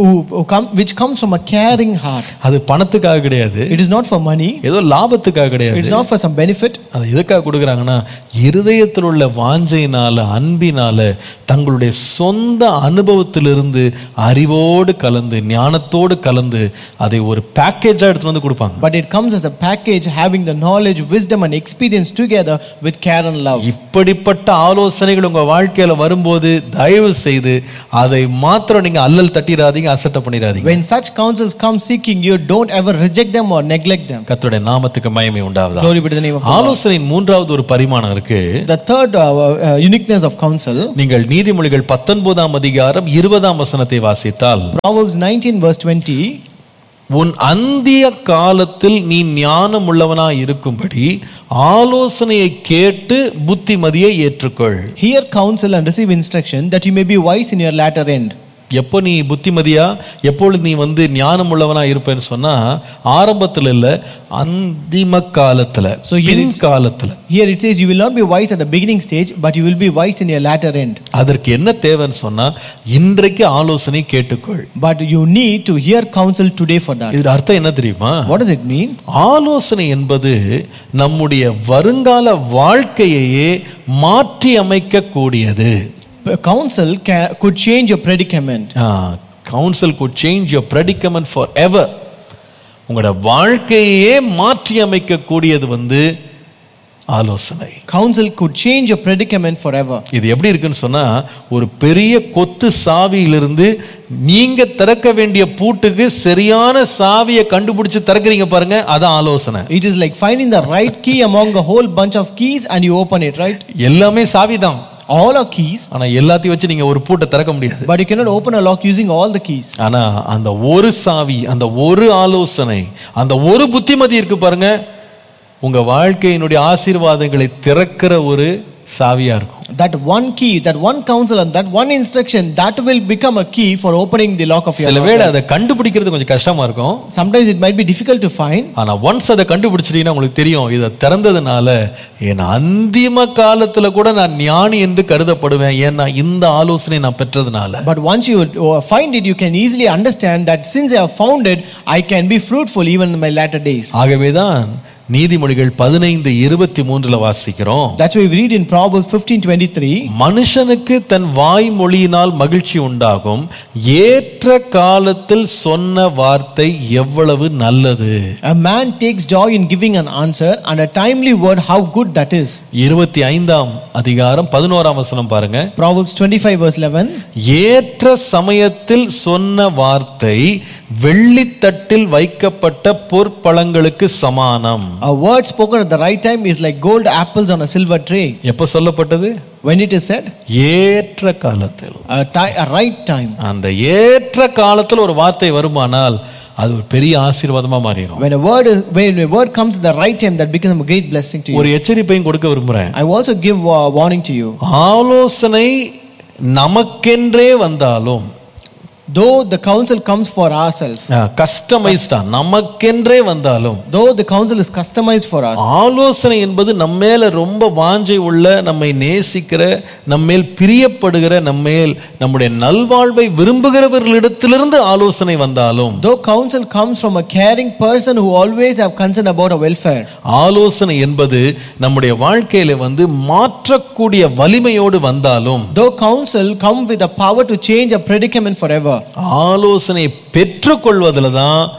Speaker 2: Which comes from a caring heart.
Speaker 1: அது பணத்துக்காக கிடையாது.
Speaker 2: It is not for money.
Speaker 1: ஏதோ லாபத்துக்காக கிடையாது.
Speaker 2: It is not for some benefit.
Speaker 1: அது எதுக்காக கொடுக்குறாங்கன்னா இருதயத்தில் உள்ள வாஞ்சையினால அன்பினால தங்களுடைய சொந்த அனுபவத்திலிருந்து அறிவோடு கலந்து ஞானத்தோடு கலந்து அதை ஒரு பேக்கேஜா எடுத்து வந்து கொடுப்பாங்க.
Speaker 2: But it comes as a package having the knowledge, wisdom and experience together with care and love.
Speaker 1: இப்படிப்பட்ட ஆலோசனைகள் உங்க வாழ்க்கையில வரும்போது தயவு செய்து அதை மாத்திரம் நீங்க அல்லல் தட்டிராதீங்க, அசட்டை பண்ணிராதீங்க.
Speaker 2: When such counsels come seeking you, don't ever reject them or neglect them.
Speaker 1: கர்த்தருடைய நாமத்துக்கு மகிமை உண்டாவதாக.
Speaker 2: Glory be to the name of God.
Speaker 1: ஆலோசனையின் மூன்றாவது ஒரு பரிமாணம் இருக்கு.
Speaker 2: The third uniqueness of counsel.
Speaker 1: நீங்கள் நீதிமொழிகள் 19ஆம் அதிகாரம் 20ஆம் வசனத்தை வாசித்தால்
Speaker 2: Proverbs 19 verse 20.
Speaker 1: உன் அந்திய காலத்தில் நீ ஞானம் உள்ளவனாய் இருக்கும்படி ஆலோசனையை கேட்டு புத்திமதியை ஏற்றுக்கொள்.
Speaker 2: Hear counsel and receive instruction that you may be wise in your latter end.
Speaker 1: எப்போ நீ புத்திமதியா எப்பொழுது நீ ஞானம் உள்ளவனா இருப்பேன்னு சொன்னா ஆரம்பத்துல இல்ல, அந்திம காலத்துல, காலத்துல.
Speaker 2: Here it says you will not be wise at the beginning stage, but you will be wise in your latter end.
Speaker 1: அதற்கு என்ன தேவைன்னு சொன்னா இன்றைக்கு ஆலோசனை கேட்டுக்கொள்.
Speaker 2: But you need to hear counsel today for that.
Speaker 1: இது அர்த்தம் என்ன தெரியுமா?
Speaker 2: What does it mean?
Speaker 1: ஆலோசனை என்பது நம்முடைய வருங்கால வாழ்க்கையையே மாற்றி அமைக்க கூடியது.
Speaker 2: Counsel could change your predicament.
Speaker 1: Counsel could change your predicament forever. உங்களோட வாழ்க்கையே மாற்றி அமைக்க கூடியது ஆலோசனை.
Speaker 2: Counsel could change your predicament forever.
Speaker 1: இது எப்படி இருக்குன்னு சொன்னா ஒரு பெரிய கொத்து சாவியிலிருந்து நீங்க திறக்க வேண்டிய பூட்டுக்கு சரியான சாவியை கண்டுபிடிச்சு திறக்கிறீங்க பாருங்க, அதான் ஆலோசனை.
Speaker 2: It is like finding the right key among a whole bunch of keys and you open it, right?
Speaker 1: எல்லாமே சாவிதான்.
Speaker 2: All are keys.
Speaker 1: ஆனா எல்லாத்தையும் வச்சு நீங்க ஒரு பூட்டை திறக்க முடியாது.
Speaker 2: But you cannot open a lock using all the keys.
Speaker 1: ஆனா அந்த ஒரு சாவி, அந்த ஒரு ஆலோசனை, அந்த ஒரு புத்திமதி இருக்கு பாருங்க, உங்க வாழ்க்கையினுடைய ஆசீர்வாதங்களை திறக்கிற ஒரு சாவியா இருக்கும்.
Speaker 2: That one key, that one counsel and that one instruction, that will become a key for opening the lock of your life.
Speaker 1: சிலவேளை அதை கண்டுபிடிக்கிறது கொஞ்சம் கஷ்டமா இருக்கும்.
Speaker 2: Sometimes it might be difficult to find.
Speaker 1: ஆனா once அதை கண்டுபிடிச்சிட்டீங்கன்னா உங்களுக்கு தெரியும், இதை திறந்ததுனால என் அந்திம காலத்துல கூட நான் ஞானி என்று கருதப்படுவேன், ஏன்னா இந்த ஆலோசனை நான் பெற்றதுனால.
Speaker 2: But once you find it, you can easily understand that since I have found it, I can be fruitful even in my latter days.
Speaker 1: ஆகவேதான் நீதிமொழிகள் 15:23 வாசிக்கிறோம்.
Speaker 2: That's why we read in Proverbs 15:23.
Speaker 1: மனுஷனுக்கு தன் வாய்மொழியினால் மகிழ்ச்சி உண்டாகும், ஏற்ற காலத்தில் சொன்ன வார்த்தை எவ்வளவு நல்லது.
Speaker 2: A man takes joy in giving an answer, and a timely word, how good that is.
Speaker 1: 25ஆம் அதிகாரம் 11ஆம் வசனம் பாருங்க.
Speaker 2: Proverbs 25 verse 11.
Speaker 1: ஏற்ற சமயத்தில் சொன்ன வார்த்தை வெள்ளித்தட்டில் வைக்கப்பட்ட பொற்பழங்களுக்கு சமானம்.
Speaker 2: A word spoken at the right time is like gold apples on a silver tray.
Speaker 1: எப்ப சொல்லப்பட்டது?
Speaker 2: When it is said,
Speaker 1: ஏற்ற காலத்தில்,
Speaker 2: a right time.
Speaker 1: அந்த ஏற்ற காலத்தில் ஒரு வார்த்தை வருமானால் அது ஒரு பெரிய ஆசீர்வாதமா மாறிடும்.
Speaker 2: When a word comes at the right time, that becomes a great blessing to you.
Speaker 1: ஒரு எச்சரிப்பையும் கொடுக்க விரும்புறேன்.
Speaker 2: I also give warning to you.
Speaker 1: ஆலோசனை நமக்கென்றே வந்தாலும்,
Speaker 2: though the counsel comes for ourselves,
Speaker 1: கஸ்டமைஸ்டா நமக்கென்றே வந்தாலும்,
Speaker 2: though the counsel is customized for us,
Speaker 1: ஆலோசனை என்பது நம்மேல ரொம்ப வாஞ்சை உள்ள, நம்மை நேசிக்கிற, நம்மேல் பிரியப்படுகிற, நம்மேல் நம்முடைய நல்வாழ்வை விரும்புகிறவர்களிடத்திலிருந்து ஆலோசனை வந்தாலும்,
Speaker 2: though counsel comes from a caring person who always have concern about our welfare,
Speaker 1: ஆலோசனை என்பது நம்முடைய வாழ்க்கையில மாற்றக்கூடிய வலிமையோடு வந்தாலும்,
Speaker 2: though counsel come with the power to change a predicament forever,
Speaker 1: ஆலோசனை பெற்றுக்கொள்வதில் தான்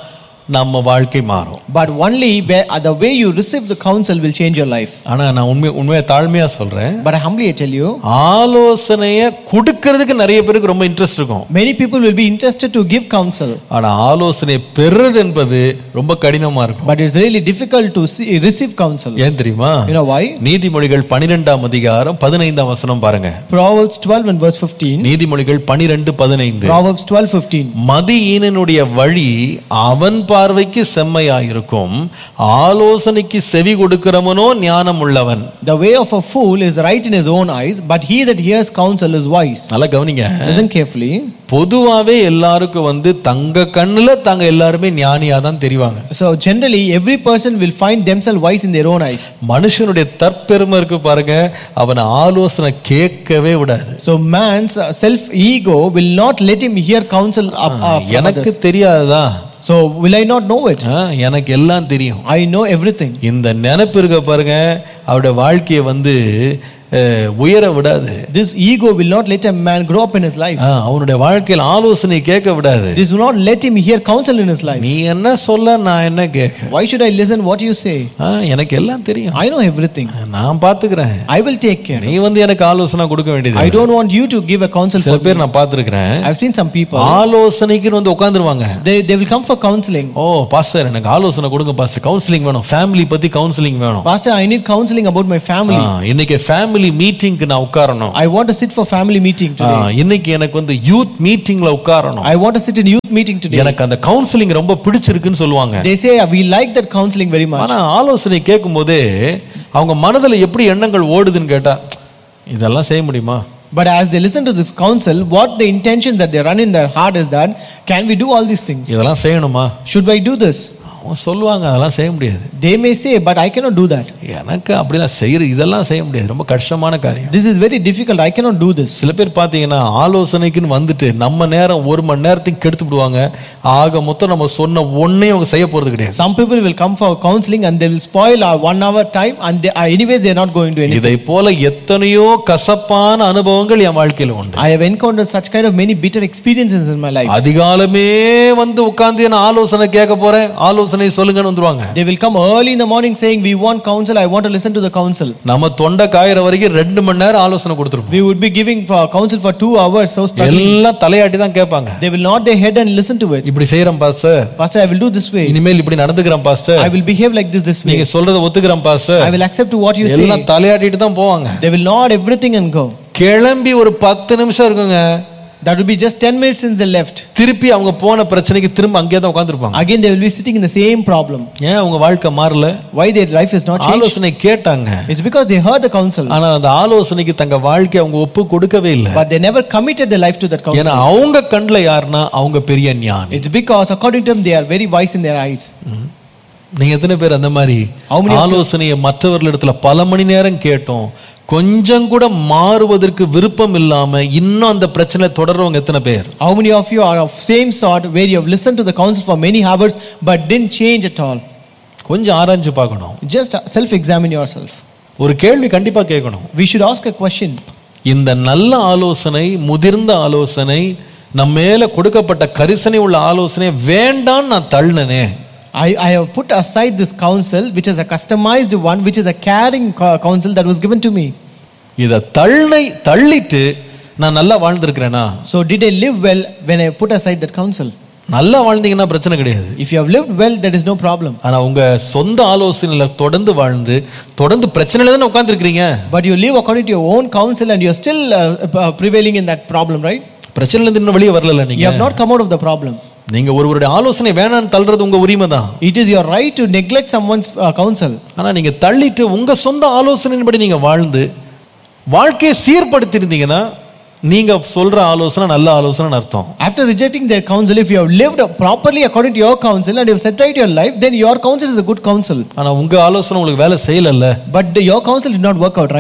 Speaker 1: நம்ம வாழ்க்கை மாறும்.
Speaker 2: But only where, the way you receive the counsel will change your life.
Speaker 1: ஆனா நான் உண்மையா தாழ்மையா சொல்றேன்,
Speaker 2: But humbly I tell you,
Speaker 1: ஆலோசனையை கொடுக்கிறதுக்கு நிறைய பேருக்கு ரொம்ப இன்ட்ரெஸ்ட் இருக்கும்.
Speaker 2: many people will be interested to give counsel.
Speaker 1: ஆனா ஆலோசனை பெறுறது என்பது ரொம்ப கடினமா இருக்கும்.
Speaker 2: But it's really difficult to receive counsel.
Speaker 1: ஏன் தெரியுமா?
Speaker 2: You know why?
Speaker 1: நீதிமொழிகள் 12ஆம் அதிகாரம் 15ஆம் வசனம் பாருங்க.
Speaker 2: Proverbs 12 and verse 15.
Speaker 1: நீதிமொழிகள் 12:15.
Speaker 2: Proverbs 12:15.
Speaker 1: மதியீனனுடைய வழி அவன் பார்வைக்கு செம்மையாயிருக்கும், ஆலோசனைக்கு செவி கொடுக்கிறவனோ ஞானம் உள்ளவன்.
Speaker 2: The way of a fool is right in his own eyes, but he that hears counsel is wise.
Speaker 1: நல்லா கவனிங்க.
Speaker 2: Listen carefully.
Speaker 1: பொதுவாவே எல்லாருக்கும் தங்க கண்ணுல தாங்க எல்லாருமே ஞானியா தான் தெரிவாங்க.
Speaker 2: So generally every person will find themselves wise in their own eyes.
Speaker 1: மனுஷனுடைய தற்பெருமை இருக்கு பாருங்க, அவனை ஆலோசனை கேட்கவே விடாது.
Speaker 2: So man's self ego will not let him hear counsel from
Speaker 1: எனக்கு
Speaker 2: others.
Speaker 1: தெரியாதா?
Speaker 2: So will I not know it?
Speaker 1: எனக்கு எல்லாம் தெரியும்.
Speaker 2: I know everything.
Speaker 1: இந்த நினைப்பு இருக்க பாருங்க, அவருடைய வாழ்க்கையை உயர விடாது.
Speaker 2: This ego will not let a man grow up in his life.
Speaker 1: அவனுடைய வாழ்க்கையில் ஆலோசனை கேட்க விடாது.
Speaker 2: This will not let him hear counsel in his life.
Speaker 1: நீ என்ன சொல்ல நான் என்ன கேட்க?
Speaker 2: Why should I listen what you say?
Speaker 1: எனக்கு எல்லாம் தெரியும்.
Speaker 2: I know everything.
Speaker 1: நான் பாத்துக்கிறேன்.
Speaker 2: I will take care.
Speaker 1: நீ எனக்கு ஆலோசனை கொடுக்க வேண்டியது.
Speaker 2: I don't want you to give a counsel.
Speaker 1: சில பேர் நான் பார்த்திருக்கிறேன்.
Speaker 2: I've seen some people.
Speaker 1: ஆலோசனைக்கு உட்கார்ந்துருவாங்க.
Speaker 2: They will come for counseling.
Speaker 1: Pastor எனக்கு ஆலோசனை கொடுங்க பாஸ்டர், கவுன்சிலிங் வேணும், ஃபேமிலி பத்தி கவுன்சிலிங் வேணும்.
Speaker 2: Pastor, I need counseling about my family.
Speaker 1: இன்னைக்கு ஃபேமிலி மீட்டிங்க்கு நான் உட்காரணும்.
Speaker 2: I want to sit for family meeting today.
Speaker 1: இன்னைக்கு எனக்கு யூத் மீட்டிங்ல உட்காரணும்.
Speaker 2: I want to sit in youth meeting today.
Speaker 1: எனக்கு அந்த கவுன்சிலிங் ரொம்ப பிடிச்சிருக்குன்னு சொல்லுவாங்க.
Speaker 2: They say we like that counseling very much.
Speaker 1: ஆனா ஆலோசனை கேட்கும்போது அவங்க மனதுல எப்படி எண்ணங்கள் ஓடுதுன்னு கேட்டா, இதெல்லாம் செய்ய முடியுமா?
Speaker 2: But as they listen to this counsel, what the intentions that they run in their heart is that, can we do all these things?
Speaker 1: இதெல்லாம் செய்யணுமா?
Speaker 2: Should I do this?
Speaker 1: அவங்க சொல்லுவாங்க அதெல்லாம் செய்ய முடியாது.
Speaker 2: They may say, but I cannot do that.
Speaker 1: எனக்கு அப்படிலாம் இதெல்லாம் செய்ய முடியாது, ரொம்ப கஷ்டமான காரியம்.
Speaker 2: This is very difficult, I cannot do this.
Speaker 1: சில பேர் பாத்தீங்கன்னா ஆலோசனைக்குன்னு வந்துட்டு நம்ம நேரம் 1 மணி நேரத்துக்கு கெடுத்து விடுவாங்க. ஆக மொத்தம் நம்ம சொன்ன ஒண்ணே அவங்க செய்ய போறது கிடையாது.
Speaker 2: Some people will come for counseling and they will spoil our 1 hour time, and they anyways they are not going to anything.
Speaker 1: இதை போல எத்தனையோ கசப்பான அனுபவங்கள் என் வாழ்க்கையில உண்டு.
Speaker 2: I have encountered such kind of many bitter experiences in my life.
Speaker 1: அதிகாலமே உட்கார்ந்து நான் ஆலோசனை கேட்க போறேன், ஆலோசனை சொல்லுங்கன்னு வந்துருவாங்க.
Speaker 2: They will come early in the morning saying we want counsel, I want to listen to the counsel.
Speaker 1: நம்ம தொண்டை காயற வரைக்கும் 2 மணி நேரம் ஆலோசனை கொடுத்துருப்போம்.
Speaker 2: We would be giving counsel for 2 hours, so struggling.
Speaker 1: எல்லாம் தலையாட்டி தான் கேட்பாங்க.
Speaker 2: They will nod their head and listen to it.
Speaker 1: இப்படி செய்யறேன் pastor.
Speaker 2: Pastor, I will do this way.
Speaker 1: இனிமேல் இப்படி நடந்துக்கிறேன் pastor.
Speaker 2: I will behave like this way.
Speaker 1: நீங்க சொல்றத ஒத்துக்கிறேன் pastor.
Speaker 2: I will accept what you say.
Speaker 1: எல்லாம் தலையாட்டிட்டு தான் போவாங்க.
Speaker 2: They will nod everything and go.
Speaker 1: கிளம்பி ஒரு 10 நிமிஷம் இருக்குங்க.
Speaker 2: That will be just 10 minutes since they left.
Speaker 1: திருப்பி அவங்க போன பிரச்சனைக்கு திரும்ப அங்கேயே தான் உட்கார்ந்திருப்பாங்க.
Speaker 2: Again they will be sitting in the same problem.
Speaker 1: ஏன் அவங்க வாழ்க்கை மாறல?
Speaker 2: Why their life is not changed?
Speaker 1: ஆலோசனை கேட்டாங்க.
Speaker 2: It's because they heard the counsel.
Speaker 1: ஆனா அந்த ஆலோசனைக்கு தங்க வாழ்க்கை அவங்க ஒப்பு கொடுக்கவே இல்லை.
Speaker 2: But they never committed their life to that counsel.
Speaker 1: ஏன்னா அவங்க கண்ணுல யாருன்னா அவங்க பெரிய ஞானி.
Speaker 2: It's because according to them they are very wise in their eyes.
Speaker 1: நீங்க எத்தனை பேர் அந்த மாதிரி ஆலோசனையை மற்றவர்களிடத்துல பல மணி நேரம் கேட்டோம், கொஞ்சம் கூட மாறுவதற்கு விருப்பம் இல்லாம இன்னும் அந்த பிரச்சனை தொடர்றவங்க எத்தனை பேர்?
Speaker 2: How many of you are of same sort where you have listened to the counsel for many hours but didn't change at all?
Speaker 1: கொஞ்சம் ஆராய்ஞ்சு பார்க்கணும்.
Speaker 2: Just self examine yourself.
Speaker 1: ஒரு கேள்வி கண்டிப்பா கேட்கணும்.
Speaker 2: We should ask a question.
Speaker 1: இந்த நல்ல ஆலோசனை, முதிர்ந்த ஆலோசனை, நம்ம மேல கொடுக்கப்பட்ட கரிசனை உள்ள ஆலோசனை வேண்டாம் நான் தள்ளினே.
Speaker 2: I have put aside this counsel which is a customized one, which is a caring counsel that was given to me.
Speaker 1: இத தள்ளிட்டு நான் நல்லா வாழ்ந்திருக்கிறேனா?
Speaker 2: So did I live well when I put aside that counsel?
Speaker 1: நல்லா வாழ்ந்தீங்கன்னா பிரச்சனை கிடையாது.
Speaker 2: If you have lived well, there is no problem.
Speaker 1: ஆனா உங்க சொந்த ஆலோசனையில தொடர்ந்து வாழ்ந்து தொடர்ந்து பிரச்சனையில தான் உட்கார்ந்திருக்கீங்க.
Speaker 2: But you live according to your own counsel and you are still prevailing in that problem, right?
Speaker 1: பிரச்சனையில இருந்து இன்னும் வெளியே வரல நீங்க.
Speaker 2: You have not come out of the problem.
Speaker 1: நீங்க ஒருவருடைய ஆலோசனை வேணான்னு தள்ளுறது உங்க உரிமை தான்.
Speaker 2: It is your right to neglect someone's counsel.
Speaker 1: ஆனா நீங்க தள்ளிட்டு உங்க சொந்த ஆலோசனையின்படி நீங்க வாழ்ந்து வாழ்க்கையை சீர்படுத்தி இருந்தீங்கன்னா நீங்க சொல்ற ஆலோசனை நல்ல ஆலோசனைன்னு அர்த்தம்.
Speaker 2: After rejecting their counsel, if you have lived properly according to your counsel and you have set right your life, then your counsel is a good counsel.
Speaker 1: ஆனா உங்க ஆலோசனை உங்களுக்கு வேலை செய்யலல்ல.
Speaker 2: But your counsel did not work out, right?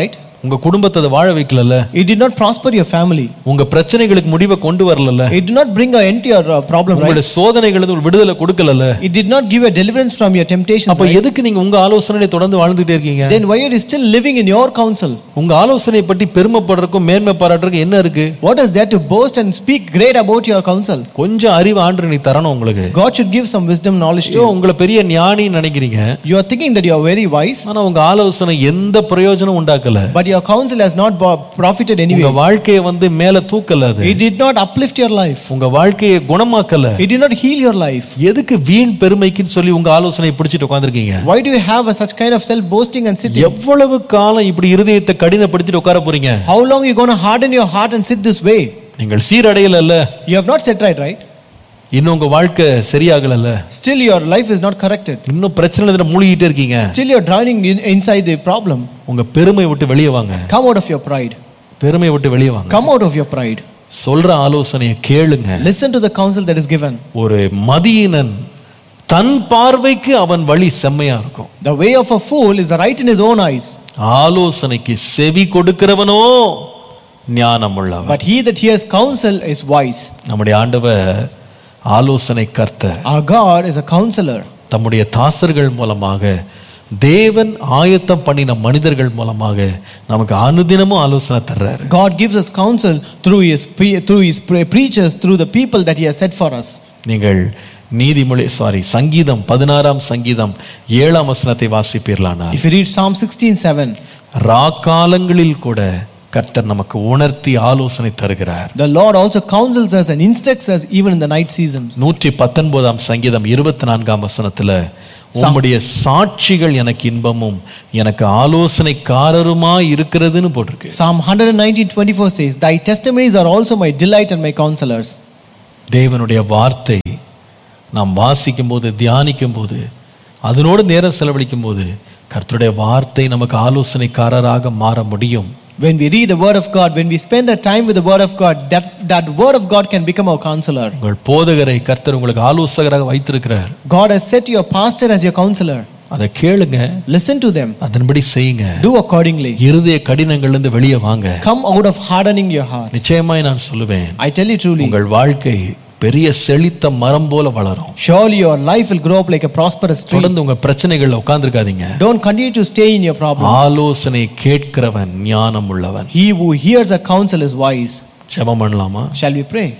Speaker 1: உங்க குடும்பத்தை அது வாழ வைக்கலல்ல.
Speaker 2: It did not prosper your family.
Speaker 1: உங்க பிரச்சனைகளுக்கு முடிவை கொண்டு வரலல்ல.
Speaker 2: It did not bring an end to your problem, right?
Speaker 1: உங்களுடைய சோதனைகளுக்கு ஒரு விடுதலை கொடுக்கலல்ல.
Speaker 2: It did not give a deliverance from your temptations,
Speaker 1: அப்ப
Speaker 2: right?
Speaker 1: எதுக்கு நீங்க உங்க ஆலோசனையை தொடர்ந்து வாழ்ந்துட்டே இருக்கீங்க?
Speaker 2: Then why are you still living in your counsel?
Speaker 1: உங்க ஆலோசனையை பற்றி பெருமைப்படுறதுக்கும் மேன்மை பாராட்டுறதுக்கும் என்ன இருக்கு?
Speaker 2: What is there to boast and speak great about your counsel?
Speaker 1: கொஞ்சம் அறிவு ஆண்டவர் நீ தரணும் உங்களுக்கு.
Speaker 2: God should give some wisdom, knowledge to you.
Speaker 1: உங்களை பெரிய ஞானின்னு நினைக்கிறீங்க.
Speaker 2: You are thinking that you are very wise,
Speaker 1: ஆனா உங்க ஆலோசனை எந்த பிரயோஜனம் உண்டாக்கல.
Speaker 2: but your counsel has not profited
Speaker 1: உங்க
Speaker 2: anyway.
Speaker 1: வாழ்க்கையை மேல தூக்கல அது.
Speaker 2: It did not uplift your life.
Speaker 1: உங்க வாழ்க்கையை குணமாக்கல.
Speaker 2: It did not heal your life.
Speaker 1: எதுக்கு வீண் பெருமைக்குன்னு சொல்லி உங்க ஆலோசனையை பிடிச்சிட்டு உட்கார்ந்திருக்கீங்க?
Speaker 2: Why do you have such kind of self boasting and sitting?
Speaker 1: எவ்வளவு காலம் இப்படி இருதயத்தை கடினப்படுத்திட்டு உட்கார போறீங்க?
Speaker 2: How long you going to harden your heart and sit this way?
Speaker 1: நீங்கள் சீரடையல.
Speaker 2: You have not set right?
Speaker 1: இன்னும் உங்க வாழ்க்கை சரியாகல.
Speaker 2: Still your life is not corrected.
Speaker 1: இன்னும் பிரச்சனையில மூழ்கிட்டே இருக்கீங்க.
Speaker 2: Still you are drowning inside the problem.
Speaker 1: உங்க பெருமை விட்டு வெளியே வாங்க.
Speaker 2: Come out of your pride.
Speaker 1: பெருமை விட்டு வெளியே வாங்க.
Speaker 2: Come out of your pride.
Speaker 1: சொல்ற ஆலோசனையை கேளுங்க.
Speaker 2: Listen to the counsel that is given.
Speaker 1: ஒரு மதியீனன் தன் பார்வைக்கு அவன் வழி செம்மையா இருக்கும்.
Speaker 2: The way of a fool is right in his own eyes.
Speaker 1: ஆலோசனைக்கு செவி கொடுக்கிறவனோ ஞானம் உள்ளவன்.
Speaker 2: But he that hears counsel is wise.
Speaker 1: நம்முடைய ஆண்டவர் ஆலோசனை கர்த்தர்.
Speaker 2: Our God is a counselor.
Speaker 1: தம்முடைய தாசர்கள் மூலமாக தேவன் ஆயத்தம் பண்ணின மனிதர்கள் மூலமாக நமக்கு அனுதினமும் ஆலோசனை தர்றாரு.
Speaker 2: God gives us counsel through his preachers, through the people that he has set for us.
Speaker 1: நீங்கள் சங்கீதம் 16 சங்கீதம் 7 வசனத்தை வாசிப்பீர்களானால்,
Speaker 2: If you read Psalm 16:7,
Speaker 1: ராக்காலங்களில் கூட கர்த்தர் நமக்கு உணர்த்தி ஆலோசனை தருகிறார்.
Speaker 2: the Lord also counsels us and instructs us even in the night seasons.
Speaker 1: 119 சங்கீதம் 24 வசனத்துல, உம்முடைய சாட்சிகள் எனக்கு இன்பமும் எனக்கு ஆலோசனைக்காரருமாய் இருக்கிறதுன்னு போட்டிருக்கு.
Speaker 2: Psalm 119:24 says, Thy testimonies are also my delight and my counselors.
Speaker 1: தேவனுடைய வார்த்தை நாம் வாசிக்கும் போது, தியானிக்கும் போது, அதனோடு நேரம் செலவழிக்கும் போது கர்த்தருடைய வார்த்தை நமக்கு ஆலோசனைக்காரராக மாற முடியும்.
Speaker 2: When we read the word of God, when we spend our time with the word of God, that word of God can become our counselor.
Speaker 1: உங்கள் போதகரை கர்த்தர் உங்களுக்கு ஆலோசகராக வைத்திருக்கிறார்.
Speaker 2: God has set your pastor as your counselor.
Speaker 1: அதை கேளுங்க.
Speaker 2: Listen to them.
Speaker 1: அதன்படி செய்யுங்க.
Speaker 2: Do accordingly.
Speaker 1: இருதய கடினங்கள்ல இருந்து வெளியே வாங்க.
Speaker 2: Come out of hardening your heart.
Speaker 1: நிச்சயமாய் நான் சொல்லுவேன்,
Speaker 2: I tell you truly,
Speaker 1: உங்கள் வாழ்க்கை பெரிய செழித்த மரம் போல வளரும்.
Speaker 2: Surely your life will grow up like a prosperous tree.
Speaker 1: தொடர்ந்து உங்க பிரச்சனைகள்ல உட்கார்ந்திருக்காதீங்க.
Speaker 2: Don't continue to stay in your problem.
Speaker 1: ஆலோசனை கேட்கிறவன் ஞானம் உள்ளவன்.
Speaker 2: He who hears a counsel is wise.
Speaker 1: ஜெபம் பண்ணலாமா?
Speaker 2: Shall we pray?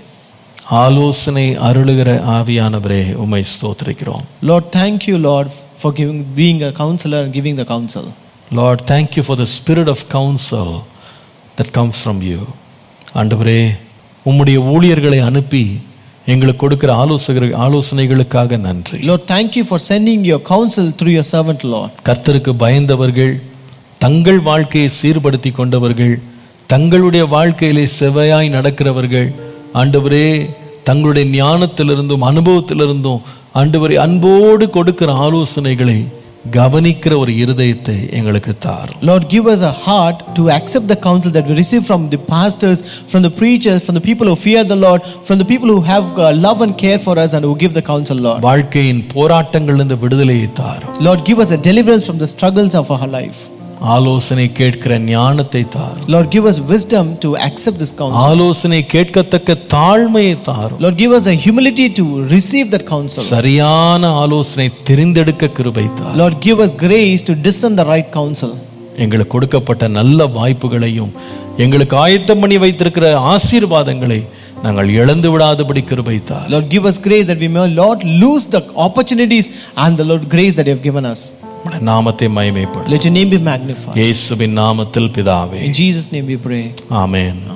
Speaker 1: ஆலோசனை அருளுகிற ஆவியானவரே, உம்மை ஸ்தோத்திரிக்கிறோம்.
Speaker 2: Lord, thank you, Lord, for being a counselor and giving the counsel.
Speaker 1: Lord, thank you for the spirit of counsel that comes from you. ஆண்டவரே, உம்முடைய ஊழியர்களை அனுப்பி எங்களுக்கு கொடுக்கிற ஆலோசனைகளுக்காக நன்றி.
Speaker 2: Lord, thank you for sending your counsel through your servant, Lord.
Speaker 1: கர்த்தருக்கு பயந்தவர்கள், தங்கள் வாழ்க்கையை சீர்படுத்தி கொண்டவர்கள், தங்களுடைய வாழ்க்கையிலே செவ்வையாய் நடக்கிறவர்கள், ஆண்டவரே தங்களுடைய ஞானத்திலிருந்தும் அனுபவத்திலிருந்தும் ஆண்டவரே அன்போடு கொடுக்கிற ஆலோசனைகளை கவனிக்கிற ஒரு இருதயத்தை எங்களுக்கு தாரும்.
Speaker 2: Lord, give us a heart to accept the counsel that we receive from the pastors, from the preachers, from the people who fear the Lord, from the people who have love and care for us and who give the counsel, Lord.
Speaker 1: வாழ்க்கையின் போராட்டங்களிலிருந்து விடுதலையை தாரும்.
Speaker 2: Lord, give us a deliverance from the struggles of our life.
Speaker 1: ஆலோசனை கேட்கிற ஞானத்தை தாரும்.
Speaker 2: Lord, give us wisdom to accept this counsel.
Speaker 1: ஆலோசனை கேட்கத்தக்க தாழ்மையை தாரும்.
Speaker 2: Lord, give us a humility to receive that counsel.
Speaker 1: சரியான ஆலோசனை தெரிந்தெடுக்க கிருபை தாரும்.
Speaker 2: Lord, give us grace to discern the right counsel.
Speaker 1: எங்களுக்கு கொடுக்கப்பட்ட நல்ல வாய்ப்புகளையும் எங்களுக்கு ஆயத்தம் பண்ணி வைத்திருக்கிற ஆசீர்வாதங்களை நாங்கள் இழந்து விடாதபடி கிருபை தாரும்.
Speaker 2: Lord, give us grace that we may not lose the opportunities and the Lord grace that you have given us.
Speaker 1: நாமத்தை மகிமைப்படும்.
Speaker 2: Let your name be magnified.
Speaker 1: இயேசுவின் நாமத்தில் பிதாவே.
Speaker 2: In Jesus' name we pray.
Speaker 1: Amen.